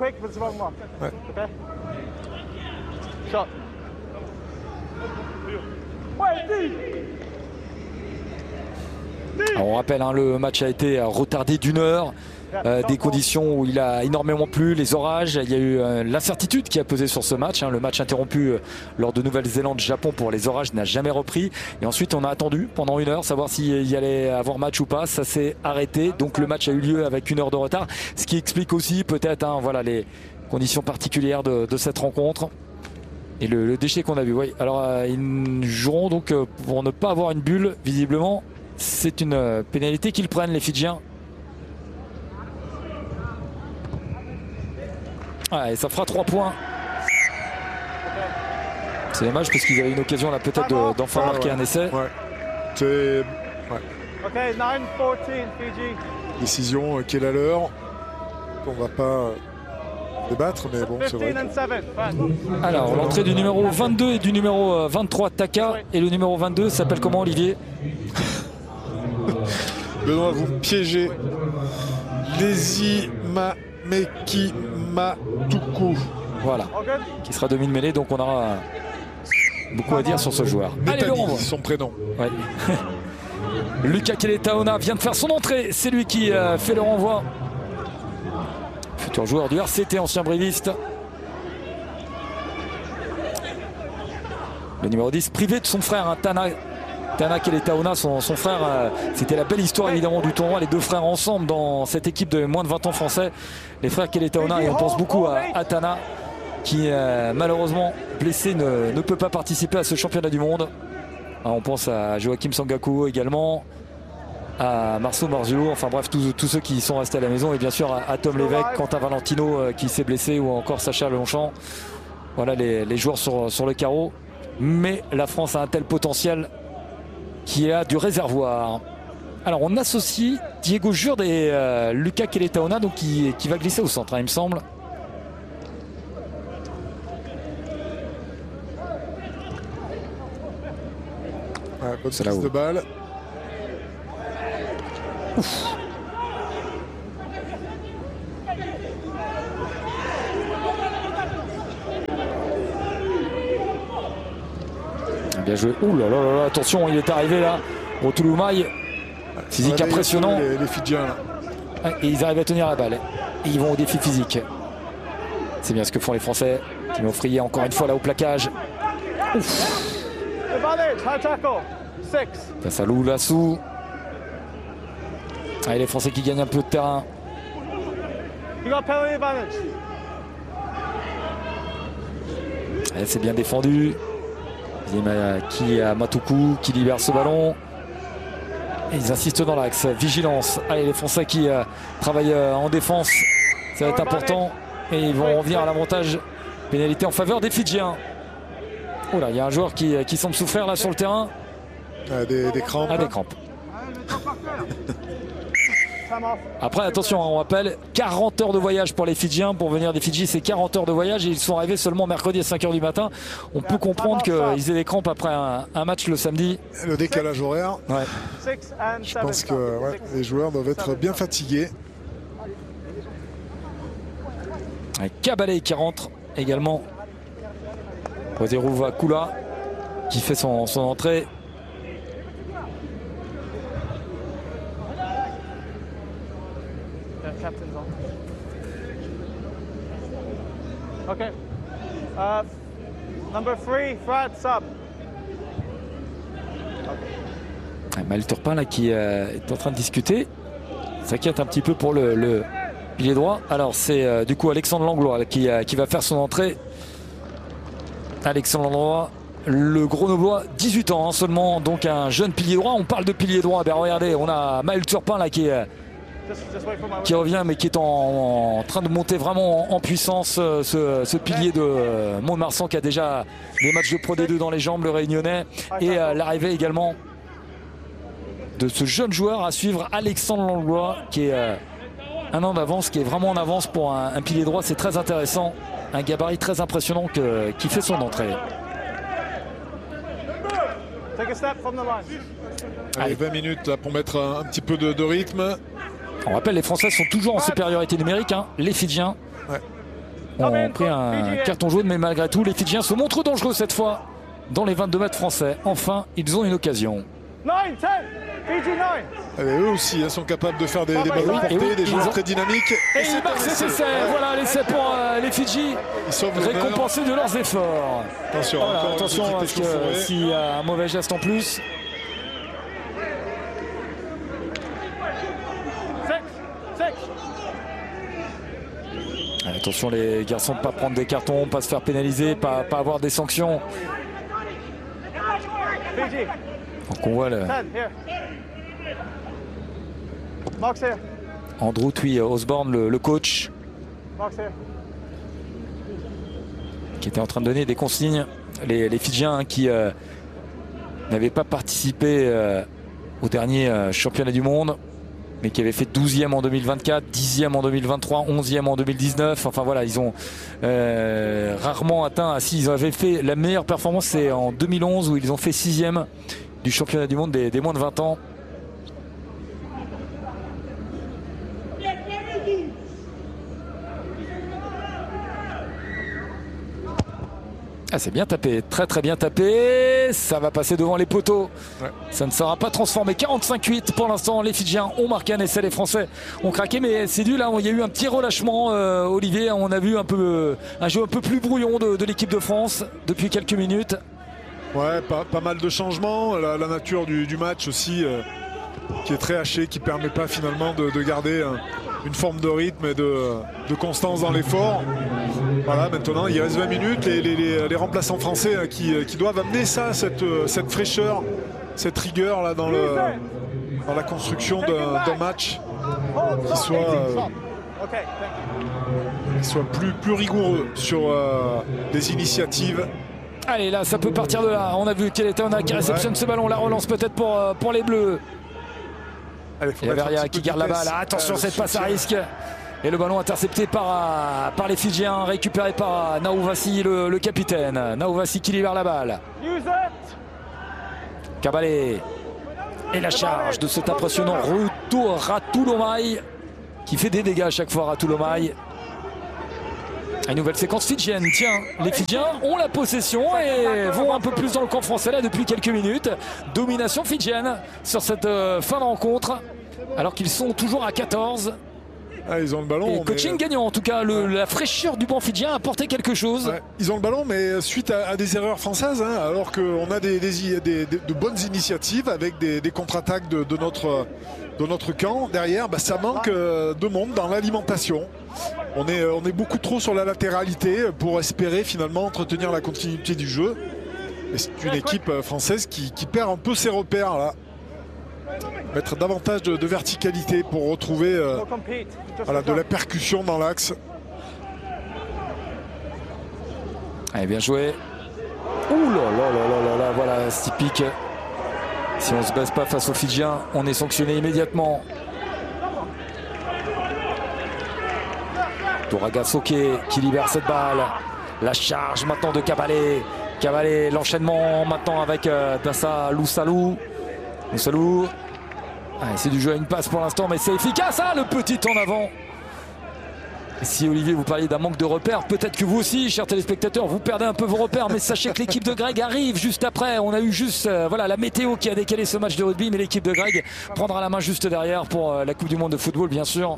Speaker 26: Alors on rappelle, le match a été retardé d'1 heure, des conditions où il a énormément plu, les orages, il y a eu l'incertitude qui a pesé sur ce match. Le match interrompu lors de Nouvelle-Zélande-Japon pour les orages n'a jamais repris. Et ensuite on a attendu pendant 1 heure, savoir s'il y allait avoir match ou pas. Ça s'est arrêté, donc le match a eu lieu avec 1 heure de retard. Ce qui explique aussi peut-être les conditions particulières de cette rencontre. Et le déchet qu'on a vu, oui. Alors ils joueront donc pour ne pas avoir une bulle, visiblement. C'est une pénalité qu'ils prennent, les Fidjiens. Et ça fera 3 points. C'est dommage parce qu'ils avaient une occasion là peut-être d'enfin marquer un essai.
Speaker 27: C'est... Décision qui est la leur. On va pas débattre, mais bon, c'est vrai.
Speaker 26: Alors, l'entrée du numéro 22 et du numéro 23, Taka. Et le numéro 22 s'appelle comment, Olivier?
Speaker 27: Benoît, vous me piégez. Lesi Mameki Matuku.
Speaker 26: Voilà. Qui sera demi-mêlée, donc on aura beaucoup à dire sur ce joueur.
Speaker 27: Allez, le renvoi. Son prénom.
Speaker 26: Ouais. Lucas Keletaona vient de faire son entrée. C'est lui qui fait le renvoi. Futur joueur du RCT, ancien bréviste. Le numéro 10, privé de son frère, Tana Keletaona, son frère. C'était la belle histoire évidemment du tournoi. Les deux frères ensemble dans cette équipe de moins de 20 ans français. Les frères Keletaona, et on pense beaucoup à Tana, qui malheureusement blessé ne peut pas participer à ce championnat du monde. On pense à Joachim Sangaku également, à Marceau Marzullo, enfin bref, tous ceux qui sont restés à la maison, et bien sûr à Tom Lévesque, Quentin Valentino qui s'est blessé, ou encore Sacha Longchamp. Voilà les joueurs sur le carreau. Mais la France a un tel potentiel qui a du réservoir. Alors on associe Diego Jurde et Lucas Keletaona, donc qui va glisser au centre, il me semble.
Speaker 27: Bonne prise de balle.
Speaker 26: Bien joué. Ouh là là là, attention, il est arrivé là. Rotulumai, physique impressionnant.
Speaker 27: Les Fidjiens là.
Speaker 26: Et ils arrivent à tenir la balle. Et ils vont au défi physique. C'est bien ce que font les Français. Timo Frier encore une fois là au plaquage. Ouf. Face à Lou Lassou. Allez, les Français qui gagnent un peu de terrain. C'est bien défendu. Qui a Matuku qui libère ce ballon. Et ils insistent dans l'axe. Vigilance. Allez, les Français qui travaillent en défense. Ça va être important. Et ils vont revenir à l'avantage. Pénalité en faveur des Fidjiens. Oh là, il y a un joueur qui semble souffrir là sur le terrain.
Speaker 27: Des crampes.
Speaker 26: Des crampes. Après, attention, on rappelle 40 heures de voyage pour les Fidjiens. Pour venir des Fidji, c'est 40 heures de voyage et ils sont arrivés seulement mercredi à 5h du matin. On peut comprendre qu'ils aient des crampes après un match le samedi.
Speaker 27: Le décalage horaire.
Speaker 26: Ouais.
Speaker 27: Je pense que les joueurs doivent être bien fatigués.
Speaker 26: Kabalé qui rentre également. Ozerouva Kula qui fait son entrée.
Speaker 9: Okay. Number 3, Fred, sub.
Speaker 26: Maël Turpin là qui est en train de discuter. S'inquiète un petit peu pour le pilier droit. Alors c'est du coup Alexandre Langlois qui va faire son entrée. Alexandre Langlois, le Grenoblois, 18 ans seulement, donc un jeune pilier droit. On parle de pilier droit. Ben regardez, on a Maël Turpin là qui revient mais qui est en train de monter vraiment en puissance, ce pilier de Mont-de-Marsan qui a déjà des matchs de Pro D2 dans les jambes, le Réunionnais, et l'arrivée également de ce jeune joueur à suivre, Alexandre Langlois, qui est un an d'avance, qui est vraiment en avance pour un pilier droit. C'est très intéressant, un gabarit très impressionnant qui fait son entrée.
Speaker 27: Allez, 20 minutes là, pour mettre un petit peu de rythme.
Speaker 26: On rappelle, les Français sont toujours en supériorité numérique. Les Fidjiens ont pris un carton jaune, mais malgré tout, les Fidjiens se montrent dangereux cette fois dans les 22 mètres français. Enfin, ils ont une occasion.
Speaker 9: 9, 10, Fiji 9.
Speaker 27: Eux aussi sont capables de faire des ballons portés, des joueurs très dynamiques.
Speaker 26: Et ils marquent cet essai. Voilà l'essai pour les Fidji, récompensés de leurs efforts.
Speaker 27: Attention,
Speaker 26: voilà, attention parce que s'il y a un mauvais geste en plus. Attention les garçons de ne pas prendre des cartons, pas se faire pénaliser, pas avoir des sanctions. Donc on voit Andrew Tui Osborne, le coach, qui était en train de donner des consignes. Les Fidjiens qui n'avaient pas participé au dernier championnat du monde, mais qui avait fait 12e en 2024, 10e en 2023, 11e en 2019. Enfin voilà, ils ont rarement atteint. Ils avaient fait la meilleure performance, c'est en 2011 où ils ont fait 6e du championnat du monde des moins de 20 ans. C'est bien tapé, très très bien tapé. Ça va passer devant les poteaux. Ouais. Ça ne sera pas transformé. 45-8 pour l'instant. Les Fidjiens ont marqué un essai. Les Français ont craqué, mais c'est dû là. Il y a eu un petit relâchement, Olivier. On a vu un jeu un peu plus brouillon de l'équipe de France depuis quelques minutes.
Speaker 27: Ouais, pas mal de changements. La nature du match aussi, qui est très hachée, qui ne permet pas finalement de garder une forme de rythme et de constance dans l'effort. Voilà, maintenant il reste 20 minutes, les remplaçants français qui doivent amener ça, cette fraîcheur, cette rigueur là dans la construction d'un match qui soit plus rigoureux sur les initiatives.
Speaker 26: Allez, là ça peut partir de là. On a vu Keletona qui réceptionne ce ballon, la relance peut-être pour les Bleus.
Speaker 27: Allez,
Speaker 26: et Averia qui garde la balle. Attention, cette passe à risque. Et le ballon intercepté par les Fidjiens, récupéré par Naouvasi, le capitaine. Naouvasi qui libère la balle. Kabalé. Et la charge de cet impressionnant retour Ratulomai, qui fait des dégâts à chaque fois, Ratulomai. Une nouvelle séquence fidjienne. Tiens, les Fidjiens ont la possession et vont un peu plus dans le camp français là depuis quelques minutes. Domination fidjienne sur cette fin de rencontre, alors qu'ils sont toujours à 14.
Speaker 27: Ah, ils ont le ballon.
Speaker 26: Et coaching gagnant, en tout cas, la fraîcheur du banc fidjien a apporté quelque chose.
Speaker 27: Ouais, ils ont le ballon, mais suite à des erreurs françaises, hein, alors qu'on a de bonnes initiatives avec des contre-attaques de notre camp. Derrière, ça manque de monde dans l'alimentation. On est beaucoup trop sur la latéralité pour espérer finalement entretenir la continuité du jeu. Et c'est une équipe française qui perd un peu ses repères là. Mettre davantage de verticalité pour retrouver de la percussion dans l'axe.
Speaker 26: Allez, bien joué. Ouh là là là là là, voilà, c'est typique. Si on ne se baisse pas face aux Fidjiens, on est sanctionné immédiatement. Toraga Soke qui libère cette balle. La charge maintenant de Cabalé. Cabalé, l'enchaînement maintenant avec Dassa Loussalou. Loussalou. C'est du jeu à une passe pour l'instant, mais c'est efficace, hein, le petit en avant. Si Olivier, vous parliez d'un manque de repères, peut-être que vous aussi, chers téléspectateurs, vous perdez un peu vos repères, mais sachez que l'équipe de Greg arrive juste après. On a eu juste la météo qui a décalé ce match de rugby, mais l'équipe de Greg prendra la main juste derrière pour la Coupe du Monde de football, bien sûr.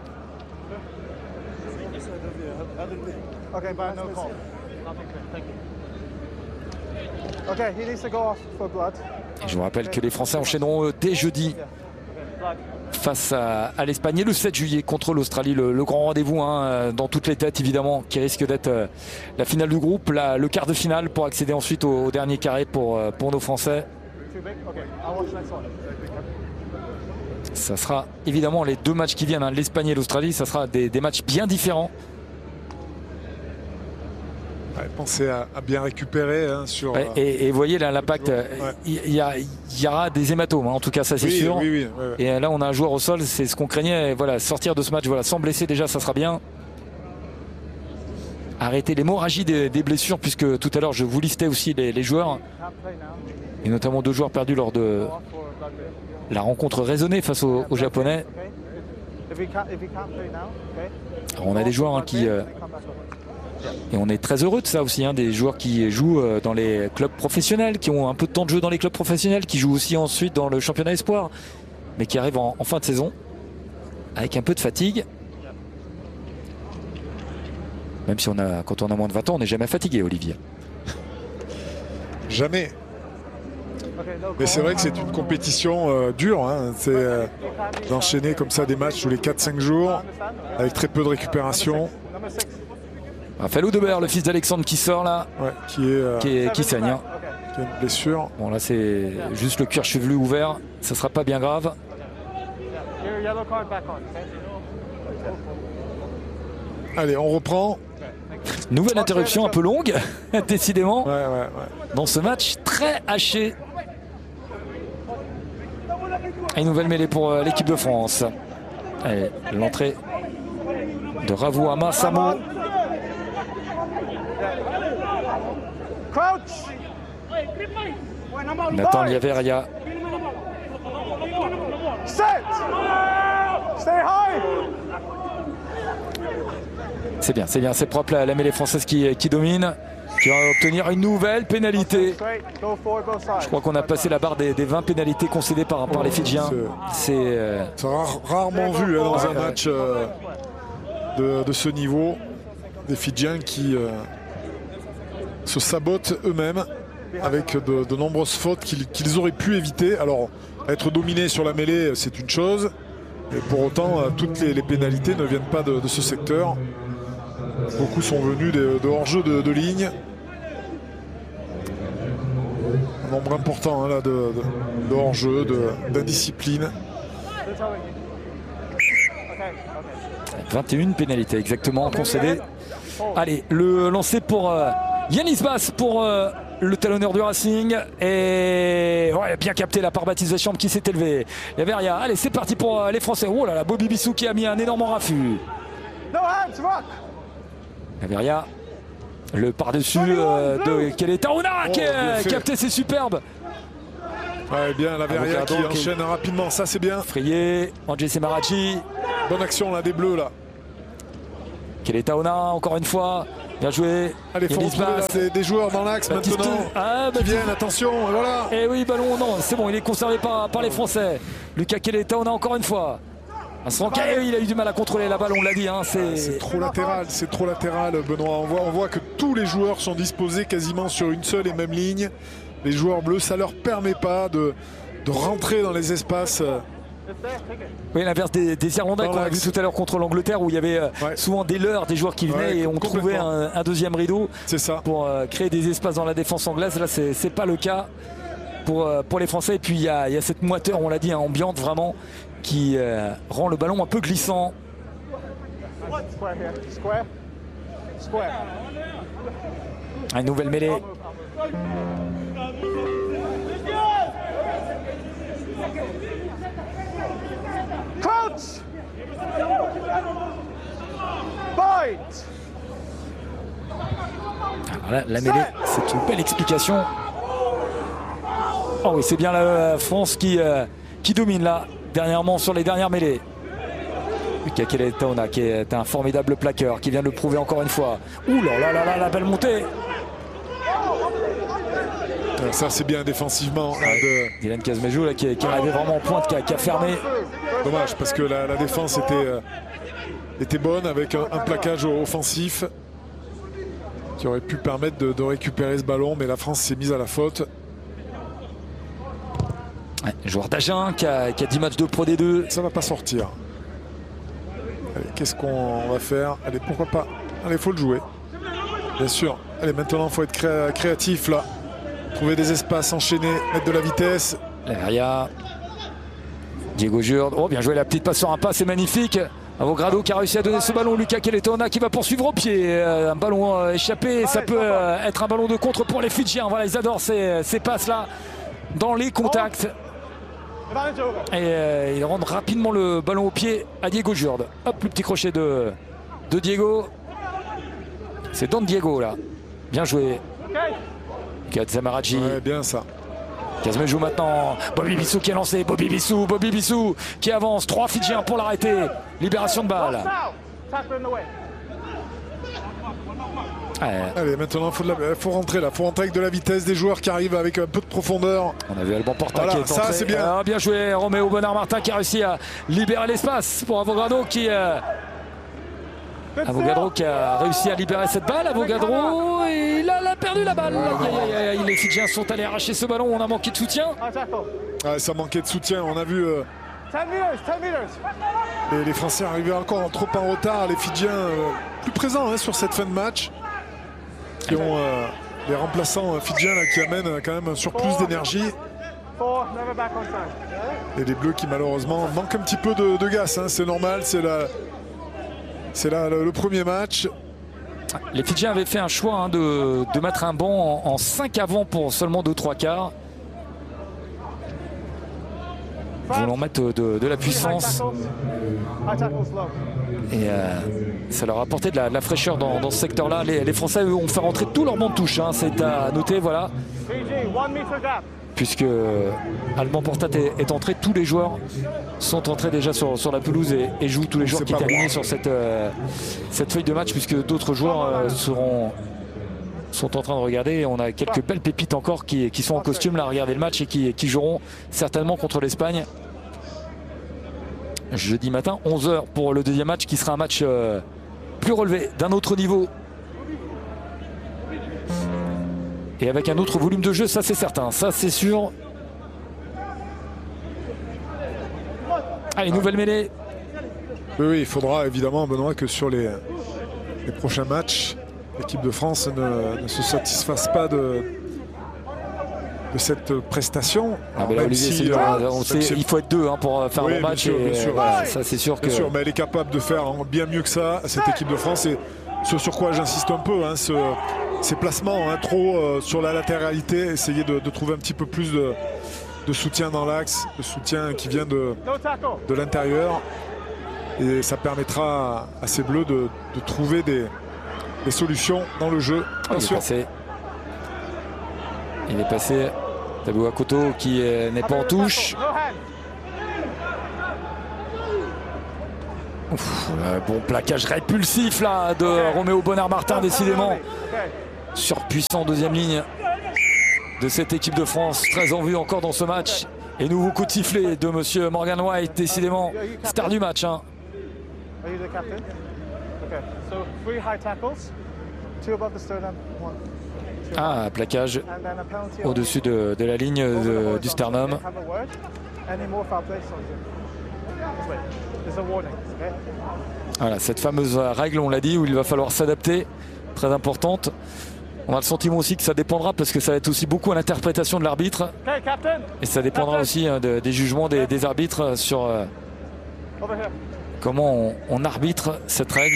Speaker 26: Et je vous rappelle que les Français enchaîneront dès jeudi face à l'Espagne et le 7 juillet contre l'Australie, le grand rendez-vous dans toutes les têtes évidemment, qui risque d'être la finale du groupe, le quart de finale pour accéder ensuite au dernier carré pour nos Français. Ça sera évidemment les deux matchs qui viennent, l'Espagne et l'Australie, ça sera des matchs bien différents.
Speaker 27: Ouais, pensez à bien récupérer sur.
Speaker 26: Et vous voyez là l'impact, il y aura des hématomes, en tout cas ça c'est sûr.
Speaker 27: Oui.
Speaker 26: Et là on a un joueur au sol, c'est ce qu'on craignait. Et voilà, sortir de ce match sans blesser déjà, ça sera bien. Arrêter l'hémorragie des blessures, puisque tout à l'heure je vous listais aussi les joueurs, et notamment 2 joueurs perdus lors de la rencontre raisonnée face aux Japonais. Alors on a des joueurs qui et on est très heureux de ça aussi, des joueurs qui jouent dans les clubs professionnels, qui ont un peu de temps de jeu dans les clubs professionnels, qui jouent aussi ensuite dans le championnat espoir, mais qui arrivent en fin de saison avec un peu de fatigue. Même si quand on a moins de 20 ans, on n'est jamais fatigué, Olivier.
Speaker 27: Jamais. Mais c'est vrai que c'est une compétition dure. C'est d'enchaîner comme ça des matchs tous les 4-5 jours, avec très peu de récupération.
Speaker 26: Raphaël Oudebert, le fils d'Alexandre qui sort là, qui saigne.
Speaker 27: Qui a une blessure.
Speaker 26: Bon là c'est juste le cuir chevelu ouvert, ça sera pas bien grave.
Speaker 27: Allez, on reprend.
Speaker 26: Nouvelle interruption un peu longue, décidément, dans ce match très haché. Et une nouvelle mêlée pour l'équipe de France. Allez, l'entrée de Ravouama Samo. Nathan Liaveria. C'est bien, c'est propre la mêlée française qui domine, qui va obtenir une nouvelle pénalité. Je crois qu'on a passé la barre des 20 pénalités concédées par les Fidjiens. C'est
Speaker 27: rarement vu dans un match de ce niveau. Des Fidjiens qui se sabotent eux-mêmes avec de nombreuses fautes qu'ils auraient pu éviter. Alors, être dominé sur la mêlée, c'est une chose. Et pour autant, toutes les pénalités ne viennent pas de ce secteur. Beaucoup sont venus de hors-jeu de ligne. Un nombre important là, de hors-jeu, d'indiscipline.
Speaker 26: 21 pénalités exactement concédées. Allez, le lancer pour Yanis Bass pour le talonneur du Racing. Et bien capté là par Baptiste Deschamps qui s'est élevé. Liaveria, allez c'est parti pour les Français. Oh là là, Bobby Bissou qui a mis un énorme raffut. Liaveria, le par-dessus de Keletaona qui a capté, c'est superbe.
Speaker 27: Ouais, bien Liaveria qui enchaîne rapidement, ça c'est bien.
Speaker 26: Frayé, Andjé Semarachi.
Speaker 27: Bonne action là des Bleus là.
Speaker 26: Keletaona, encore une fois. Bien joué.
Speaker 27: Allez, il faut retrouver des joueurs dans l'axe maintenant. Qui viennent, attention, voilà.
Speaker 26: Et oui, ballon, non, c'est bon, il est conservé par les Français. Lucas Keletaona, encore une fois. Vincent Caillé, il a eu du mal à contrôler la balle, on l'a dit. Hein,
Speaker 27: c'est trop latéral, Benoît. On voit que tous les joueurs sont disposés quasiment sur une seule et même ligne. Les joueurs bleus, ça ne leur permet pas de rentrer dans les espaces.
Speaker 26: Oui, l'inverse des Irlandais qu'on a vu tout à l'heure contre l'Angleterre, où il y avait souvent des leurres, des joueurs qui venaient et on trouvait un deuxième rideau pour créer des espaces dans la défense anglaise. Là, c'est pas le cas pour les Français. Et puis il y a cette moiteur, on l'a dit, ambiante vraiment, qui rend le ballon un peu glissant. Une nouvelle mêlée.
Speaker 9: Coach! Point!
Speaker 26: Alors là, la mêlée, c'est une belle explication. Oh oui, c'est bien la France qui domine là, dernièrement sur les dernières mêlées. Lucas Keletaona qui est un formidable plaqueur, qui vient de le prouver encore une fois. Ouh là là, la belle montée.
Speaker 27: Ça c'est bien défensivement.
Speaker 26: Dylan Kazmejou qui est arrivé vraiment en pointe, qui a fermé.
Speaker 27: Dommage parce que la défense était bonne avec un plaquage offensif qui aurait pu permettre de récupérer ce ballon, mais la France s'est mise à la faute.
Speaker 26: Joueur d'Agen qui a 10 matchs de Pro D2.
Speaker 27: Ça va pas sortir. Qu'est-ce qu'on va faire? Allez, pourquoi pas? Allez, faut le jouer. Bien sûr. Allez, maintenant, il faut être créatif là. Trouver des espaces, enchaîner, mettre de la vitesse.
Speaker 26: Derrière. Diego Jurde. Oh, bien joué, la petite passe sur un pas, c'est magnifique. Avogadro qui a réussi à donner ce ballon. Lucas Keletaona qui va poursuivre au pied. Un ballon échappé. Ça peut être un ballon de contre pour les Fidjiens. Voilà, ils adorent ces passes-là dans les contacts. Et ils rendent rapidement le ballon au pied à Diego Jurde. Hop, le petit crochet de Diego. C'est Don Diego là. Bien joué. Kazamaraji.
Speaker 27: Ouais, bien ça.
Speaker 26: Kazmejou maintenant. Bobby Bissou qui est lancé. Bobby Bissou qui avance. 3 Fidjiens pour l'arrêter. Libération de balle.
Speaker 27: Allez, maintenant il faut rentrer là. Il faut rentrer avec de la vitesse, des joueurs qui arrivent avec un peu de profondeur.
Speaker 26: On a vu Alban Porta qui est entré.
Speaker 27: Ça c'est bien.
Speaker 26: Bien joué, Roméo Bonnard-Martin qui a réussi à libérer l'espace pour Avogadro qui a réussi à libérer cette balle. Avogadro, il a perdu la balle. Les Fidjiens sont allés arracher ce ballon. On a manqué de soutien.
Speaker 27: Ça manquait de soutien. On a vu les Français arrivaient encore trop en retard. Les Fidjiens plus présents sur cette fin de match. Qui ont les remplaçants fidjiens là, qui amènent quand même un surplus d'énergie. Et les Bleus qui malheureusement manquent un petit peu de gaz. C'est normal, c'est le premier match.
Speaker 26: Les Fidjiens avaient fait un choix de mettre un banc en 5 avant pour seulement 2-3 quarts. Voulant mettre de la puissance. Et ça leur a apporté de la fraîcheur dans ce secteur-là. Les Français, eux, ont fait rentrer tout leur banc de touche. C'est à noter, voilà. Puisque Alban Porta est entré, tous les joueurs sont entrés déjà sur la pelouse et jouent, tous les joueurs qui étaient alignés sur cette feuille de match, puisque d'autres joueurs sont en train de regarder. Et on a quelques belles pépites encore qui sont en costume là, regarder le match et qui joueront certainement contre l'Espagne jeudi matin 11h pour le deuxième match qui sera un match plus relevé, d'un autre niveau et avec un autre volume de jeu, ça c'est certain, ça c'est sûr. Allez, nouvelle mêlée.
Speaker 27: Oui, il faudra évidemment, Benoît, que sur les prochains matchs, l'équipe de France ne se satisfasse pas de cette prestation.
Speaker 26: Mais là, Olivier, il faut être deux pour faire un bon match.
Speaker 27: Bien sûr.
Speaker 26: Voilà, ça c'est sûr que.
Speaker 27: Bien sûr, mais elle est capable de faire bien mieux que ça, cette équipe de France. Et ce sur quoi j'insiste un peu, ces placements trop sur la latéralité, essayer de trouver un petit peu plus de soutien dans l'axe, de soutien qui vient de l'intérieur. Et ça permettra à ces Bleus de trouver des solutions dans le jeu.
Speaker 26: Il est passé. Tabou Akoto qui n'est pas en touche. Bon plaquage répulsif là de Roméo Bonnard-Martin, décidément. Surpuissant deuxième ligne de cette équipe de France, très en vue encore dans ce match. Et nouveau coup de sifflet de monsieur Morgan White, décidément star du match. Plaquage au-dessus de la ligne du sternum. Voilà, cette fameuse règle, on l'a dit, où il va falloir s'adapter, très importante. On a le sentiment aussi que ça dépendra, parce que ça va être aussi beaucoup à l'interprétation de l'arbitre. Et ça dépendra aussi des jugements des arbitres sur comment on arbitre cette règle.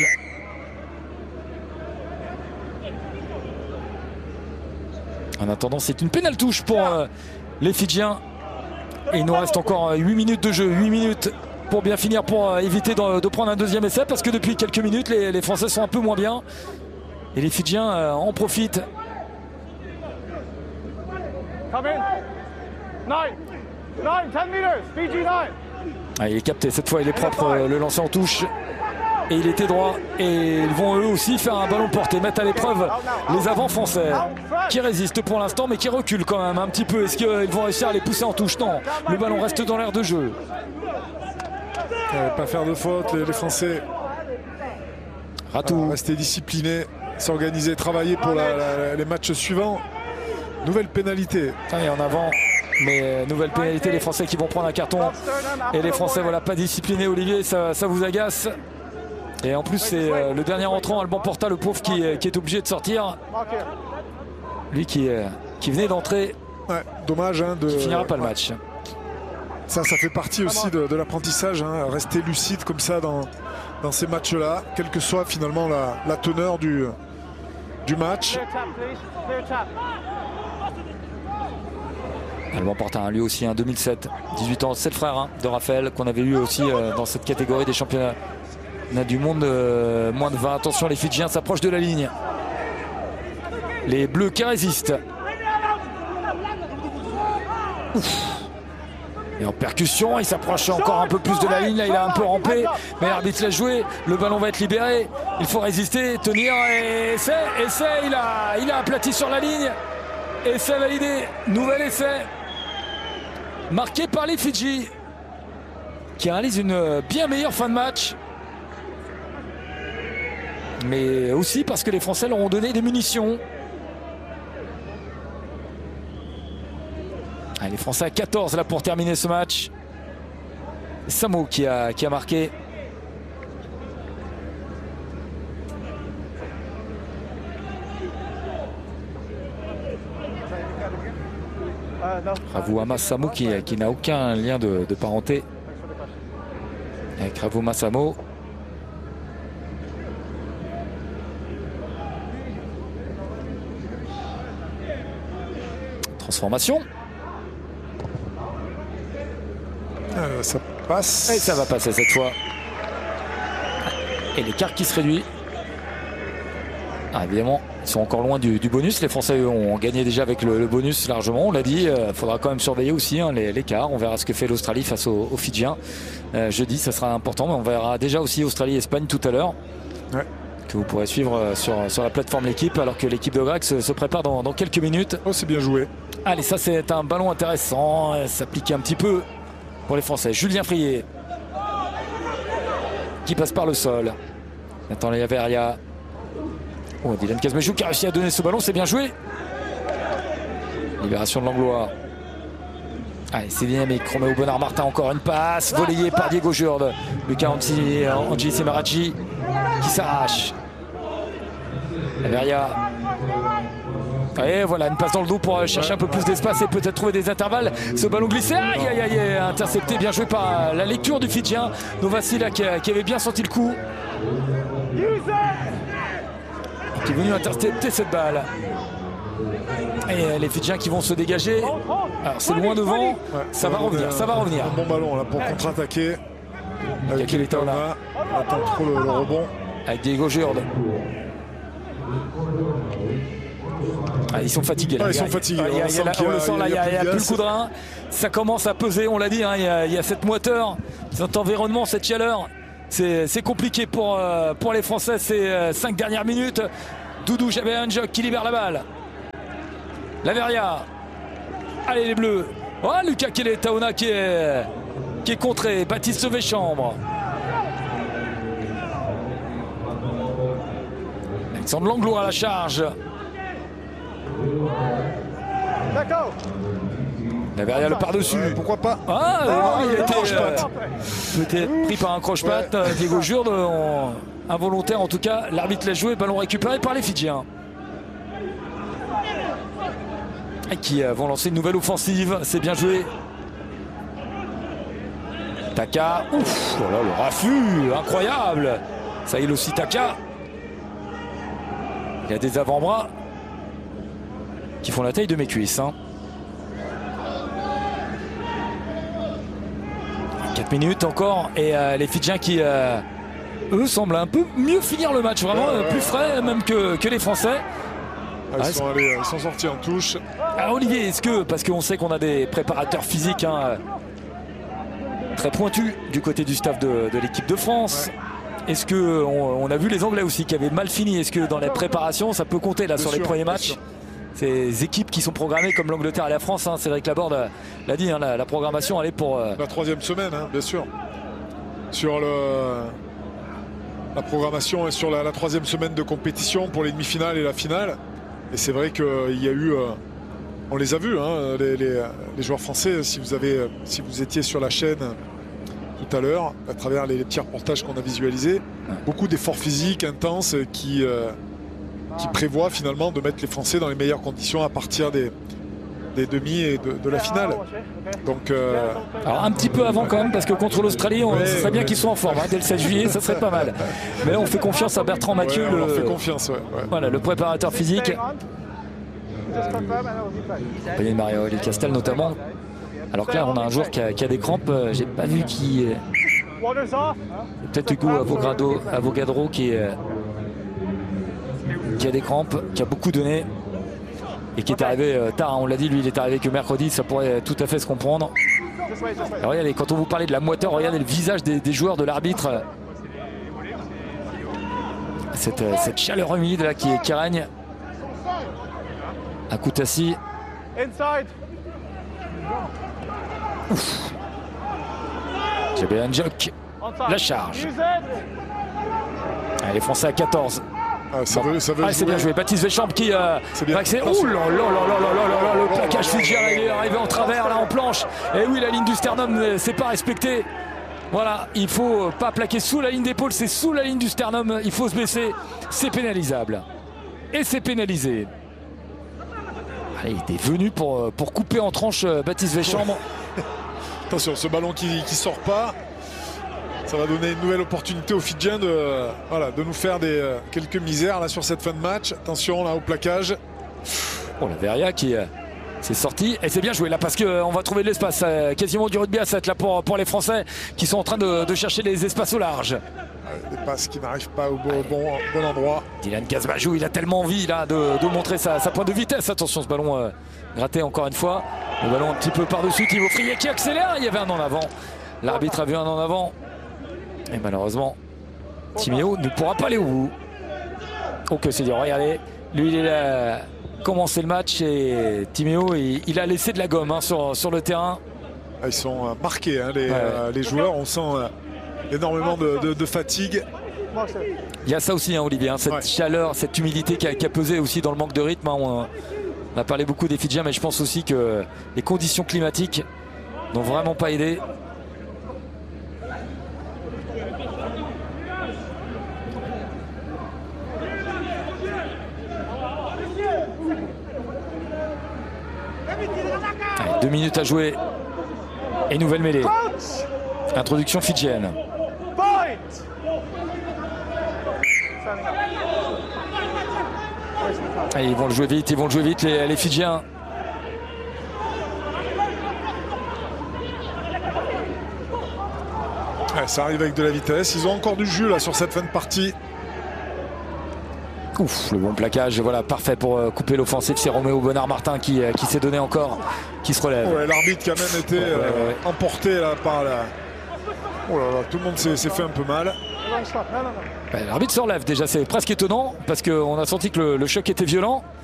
Speaker 26: En attendant, c'est une pénale touche pour les Fidjiens. Et il nous reste encore 8 minutes de jeu, 8 minutes pour bien finir, pour éviter de prendre un deuxième essai, parce que depuis quelques minutes, les Français sont un peu moins bien. Et les Fidjiens en profitent. Il est capté, cette fois il est propre, le lancer en touche. Et il était droit. Et ils vont eux aussi faire un ballon porté, mettre à l'épreuve les avants français, qui résistent pour l'instant, mais qui reculent quand même un petit peu. Est-ce qu'ils vont réussir à les pousser en touche? Non, le ballon reste dans l'air de jeu.
Speaker 27: Pas faire de faute, les Français. Rester disciplinés, s'organiser, travailler pour les matchs suivants. Nouvelle pénalité.
Speaker 26: Et en avant, mais nouvelle pénalité, les Français qui vont prendre un carton. Et les Français, voilà, pas disciplinés, Olivier, ça vous agace. Et en plus, c'est le dernier entrant, Alban Porta, le pauvre, qui est obligé de sortir. Lui qui venait d'entrer.
Speaker 27: Ouais, dommage.
Speaker 26: Qui finira pas le match.
Speaker 27: Ça fait partie aussi de l'apprentissage. Rester lucide comme ça dans ces matchs-là, quelle que soit finalement la teneur du match.
Speaker 26: Alban Porta, lui aussi, 2007, 18 ans, c'est le frère de Raphaël, qu'on avait eu aussi dans cette catégorie des championnats du monde, moins de 20. Attention, les Fidjiens s'approchent de la ligne. Les Bleus qui résistent. Et en percussion, il s'approche encore un peu plus de la ligne. Là, il a un peu rampé, mais l'arbitre l'a joué. Le ballon va être libéré. Il faut résister, tenir. Et essai. Il a aplati sur la ligne. Essai validé. Nouvel essai. Marqué par les Fidji, qui réalisent une bien meilleure fin de match. Mais aussi parce que les Français leur ont donné des munitions. Les Français à 14 là pour terminer ce match. Samo qui a marqué. Ravouama Samo qui n'a aucun lien de parenté avec Ravouama Samo. Transformation.
Speaker 27: Ça passe.
Speaker 26: Et ça va passer cette fois. Et l'écart qui se réduit. Évidemment, ils sont encore loin du bonus. Les Français ont gagné déjà avec le bonus largement. On l'a dit, il faudra quand même surveiller aussi l'écart. On verra ce que fait l'Australie face aux Fidjiens. Jeudi, ça sera important. Mais on verra déjà aussi Australie-Espagne tout à l'heure.
Speaker 27: Ouais.
Speaker 26: Que vous pourrez suivre sur la plateforme L'équipe, alors que l'équipe de Greg se prépare dans quelques minutes.
Speaker 27: Oh, c'est bien joué.
Speaker 26: Allez, ça c'est un ballon intéressant. S'appliquer un petit peu pour les Français. Julien Frier qui passe par le sol. Nathan Leaveria. Oh, Dylan Kazmejou qui a réussi à donner ce ballon, c'est bien joué. Libération de l'Anglois. Allez, c'est dynamique. Roméo Bonnard-Martin, encore une passe volleyée par Diego Jurde. Lucas Angie Semarachi qui s'arrache. Leaveria. Et voilà, une passe dans le dos pour chercher un peu plus d'espace et peut-être trouver des intervalles. Ce ballon glissé, intercepté, bien joué par la lecture du Fidjien. Novacila qui avait bien senti le coup. Qui est venu intercepter cette balle. Et les Fidjiens qui vont se dégager. Alors c'est loin devant, ça va revenir.
Speaker 27: Un bon ballon là pour contre-attaquer. Avec Elitona, attend trop le rebond.
Speaker 26: Avec Diego Jurde. Ils sont fatigués.
Speaker 27: Ils sont fatigués.
Speaker 26: On le sent là, il n'y a plus le coup de rein. Ça commence à peser, on l'a dit. Il y a cette moiteur, cet environnement, cette chaleur C'est compliqué pour les Français ces 5 dernières minutes. Doudou Jabeanjok qui libère la balle. Laveria. Allez les Bleus. Oh, Lucas Keletaona qui est contré. Baptiste Véchambre. Alexandre Langlois à la charge. Laveria le par-dessus.
Speaker 27: Pourquoi pas?
Speaker 26: Il a été peut-être pris par un croche-patte. Diego Jurde, involontaire en tout cas. L'arbitre l'a joué. Ballon récupéré par les Fidjiens. Et qui vont lancer une nouvelle offensive. C'est bien joué. Taka. Ouf, oh là, le raffut. Incroyable. Saïl aussi Taka. Il a des avant-bras qui font la taille de mes cuisses. 4 minutes encore. Et les Fidjiens qui, eux, semblent un peu mieux finir le match. Vraiment plus frais même que les Français.
Speaker 27: Ils sont sortis en touche.
Speaker 26: Alors Olivier, est-ce que, parce qu'on sait qu'on a des préparateurs physiques très pointus du côté du staff de l'équipe de France, est-ce qu'on a vu les Anglais aussi qui avaient mal fini? Est-ce que dans les préparations ça peut compter là sur les premiers matchs? Ces équipes qui sont programmées comme l'Angleterre et la France, Cédric Laborde l'a dit, la programmation elle est pour...
Speaker 27: La 3e semaine, bien sûr. Sur la programmation est sur la 3e semaine de compétition pour les demi-finales et la finale. Et c'est vrai qu'il y a eu, on les a vus, les joueurs français, si vous étiez sur la chaîne tout à l'heure, à travers les petits reportages qu'on a visualisés, beaucoup d'efforts physiques intenses qui prévoient finalement de mettre les Français dans les meilleures conditions à partir des demi et de la finale. Donc,
Speaker 26: alors un petit peu avant quand même, parce que contre l'Australie, ce serait bien qu'ils soient en forme. Dès le 7 juillet, ça serait pas mal. Mais là, on fait confiance à Bertrand Mathieu,
Speaker 27: on fait confiance,
Speaker 26: voilà, le préparateur physique. Payet Mario et Castel notamment. Alors que là, on a un joueur qui a des crampes. J'ai pas vu qui. Peut-être Hugo Avogadro qui a des crampes, qui a beaucoup donné. Et qui est arrivé tard, on l'a dit, lui il est arrivé que mercredi, ça pourrait tout à fait se comprendre. Alors, regardez, quand on vous parlait de la moiteur, regardez le visage des joueurs, de l'arbitre. Cette chaleur humide là qui règne à Koutassi. Jabeanjok, la charge. Allez, les Français à 14. C'est bien joué. Baptiste Véchambre qui va accéder. Ouh là là là, le plaquage fidjien, il est arrivé en travers là en planche. Et oui, la ligne du sternum c'est pas respecté. Voilà, il faut pas plaquer sous la ligne d'épaule, c'est sous la ligne du sternum. Il faut se baisser, c'est pénalisable. Et c'est pénalisé. Allez, il était venu pour couper en tranche Baptiste Véchambre.
Speaker 27: Attention, ce ballon qui sort pas. Ça va donner une nouvelle opportunité aux Fidjiens de nous faire quelques misères là sur cette fin de match. Attention là au plaquage.
Speaker 26: Oh, la Veria qui s'est sorti et c'est bien joué là parce qu'on va trouver de l'espace. Quasiment du rugby à 7 là pour les Français qui sont en train de chercher les espaces au large.
Speaker 27: Des passes qui n'arrivent pas au bon endroit.
Speaker 26: Dylan Gazbajou, il a tellement envie là de montrer sa pointe de vitesse. Attention, ce ballon gratté encore une fois. Le ballon un petit peu par-dessus. Thibaut Frier qui accélère. Il y avait un en avant. L'arbitre a vu un en avant. Et malheureusement, Timéo ne pourra pas aller au bout. Oh que c'est dur, regardez. Lui, il a commencé le match et Timéo, il a laissé de la gomme sur le terrain.
Speaker 27: Ils sont marqués, les joueurs. On sent énormément de fatigue.
Speaker 26: Il y a ça aussi, Olivier, cette chaleur, cette humidité qui a pesé aussi dans le manque de rythme. On a parlé beaucoup des Fidjiens, mais je pense aussi que les conditions climatiques n'ont vraiment pas aidé. Allez, 2 minutes à jouer et nouvelle mêlée. Introduction fidjienne. Allez, ils vont le jouer vite, les Fidjiens.
Speaker 27: Ça arrive avec de la vitesse. Ils ont encore du jus là sur cette fin de partie.
Speaker 26: Ouf, le bon plaquage, voilà, parfait pour couper l'offensive. C'est Roméo Bonnard-Martin qui s'est donné encore, qui se relève.
Speaker 27: Ouais, l'arbitre qui a même été emporté là, par Oh là là, tout le monde s'est fait un peu mal.
Speaker 26: L'arbitre se relève déjà, c'est presque étonnant parce qu'on a senti que le choc était violent.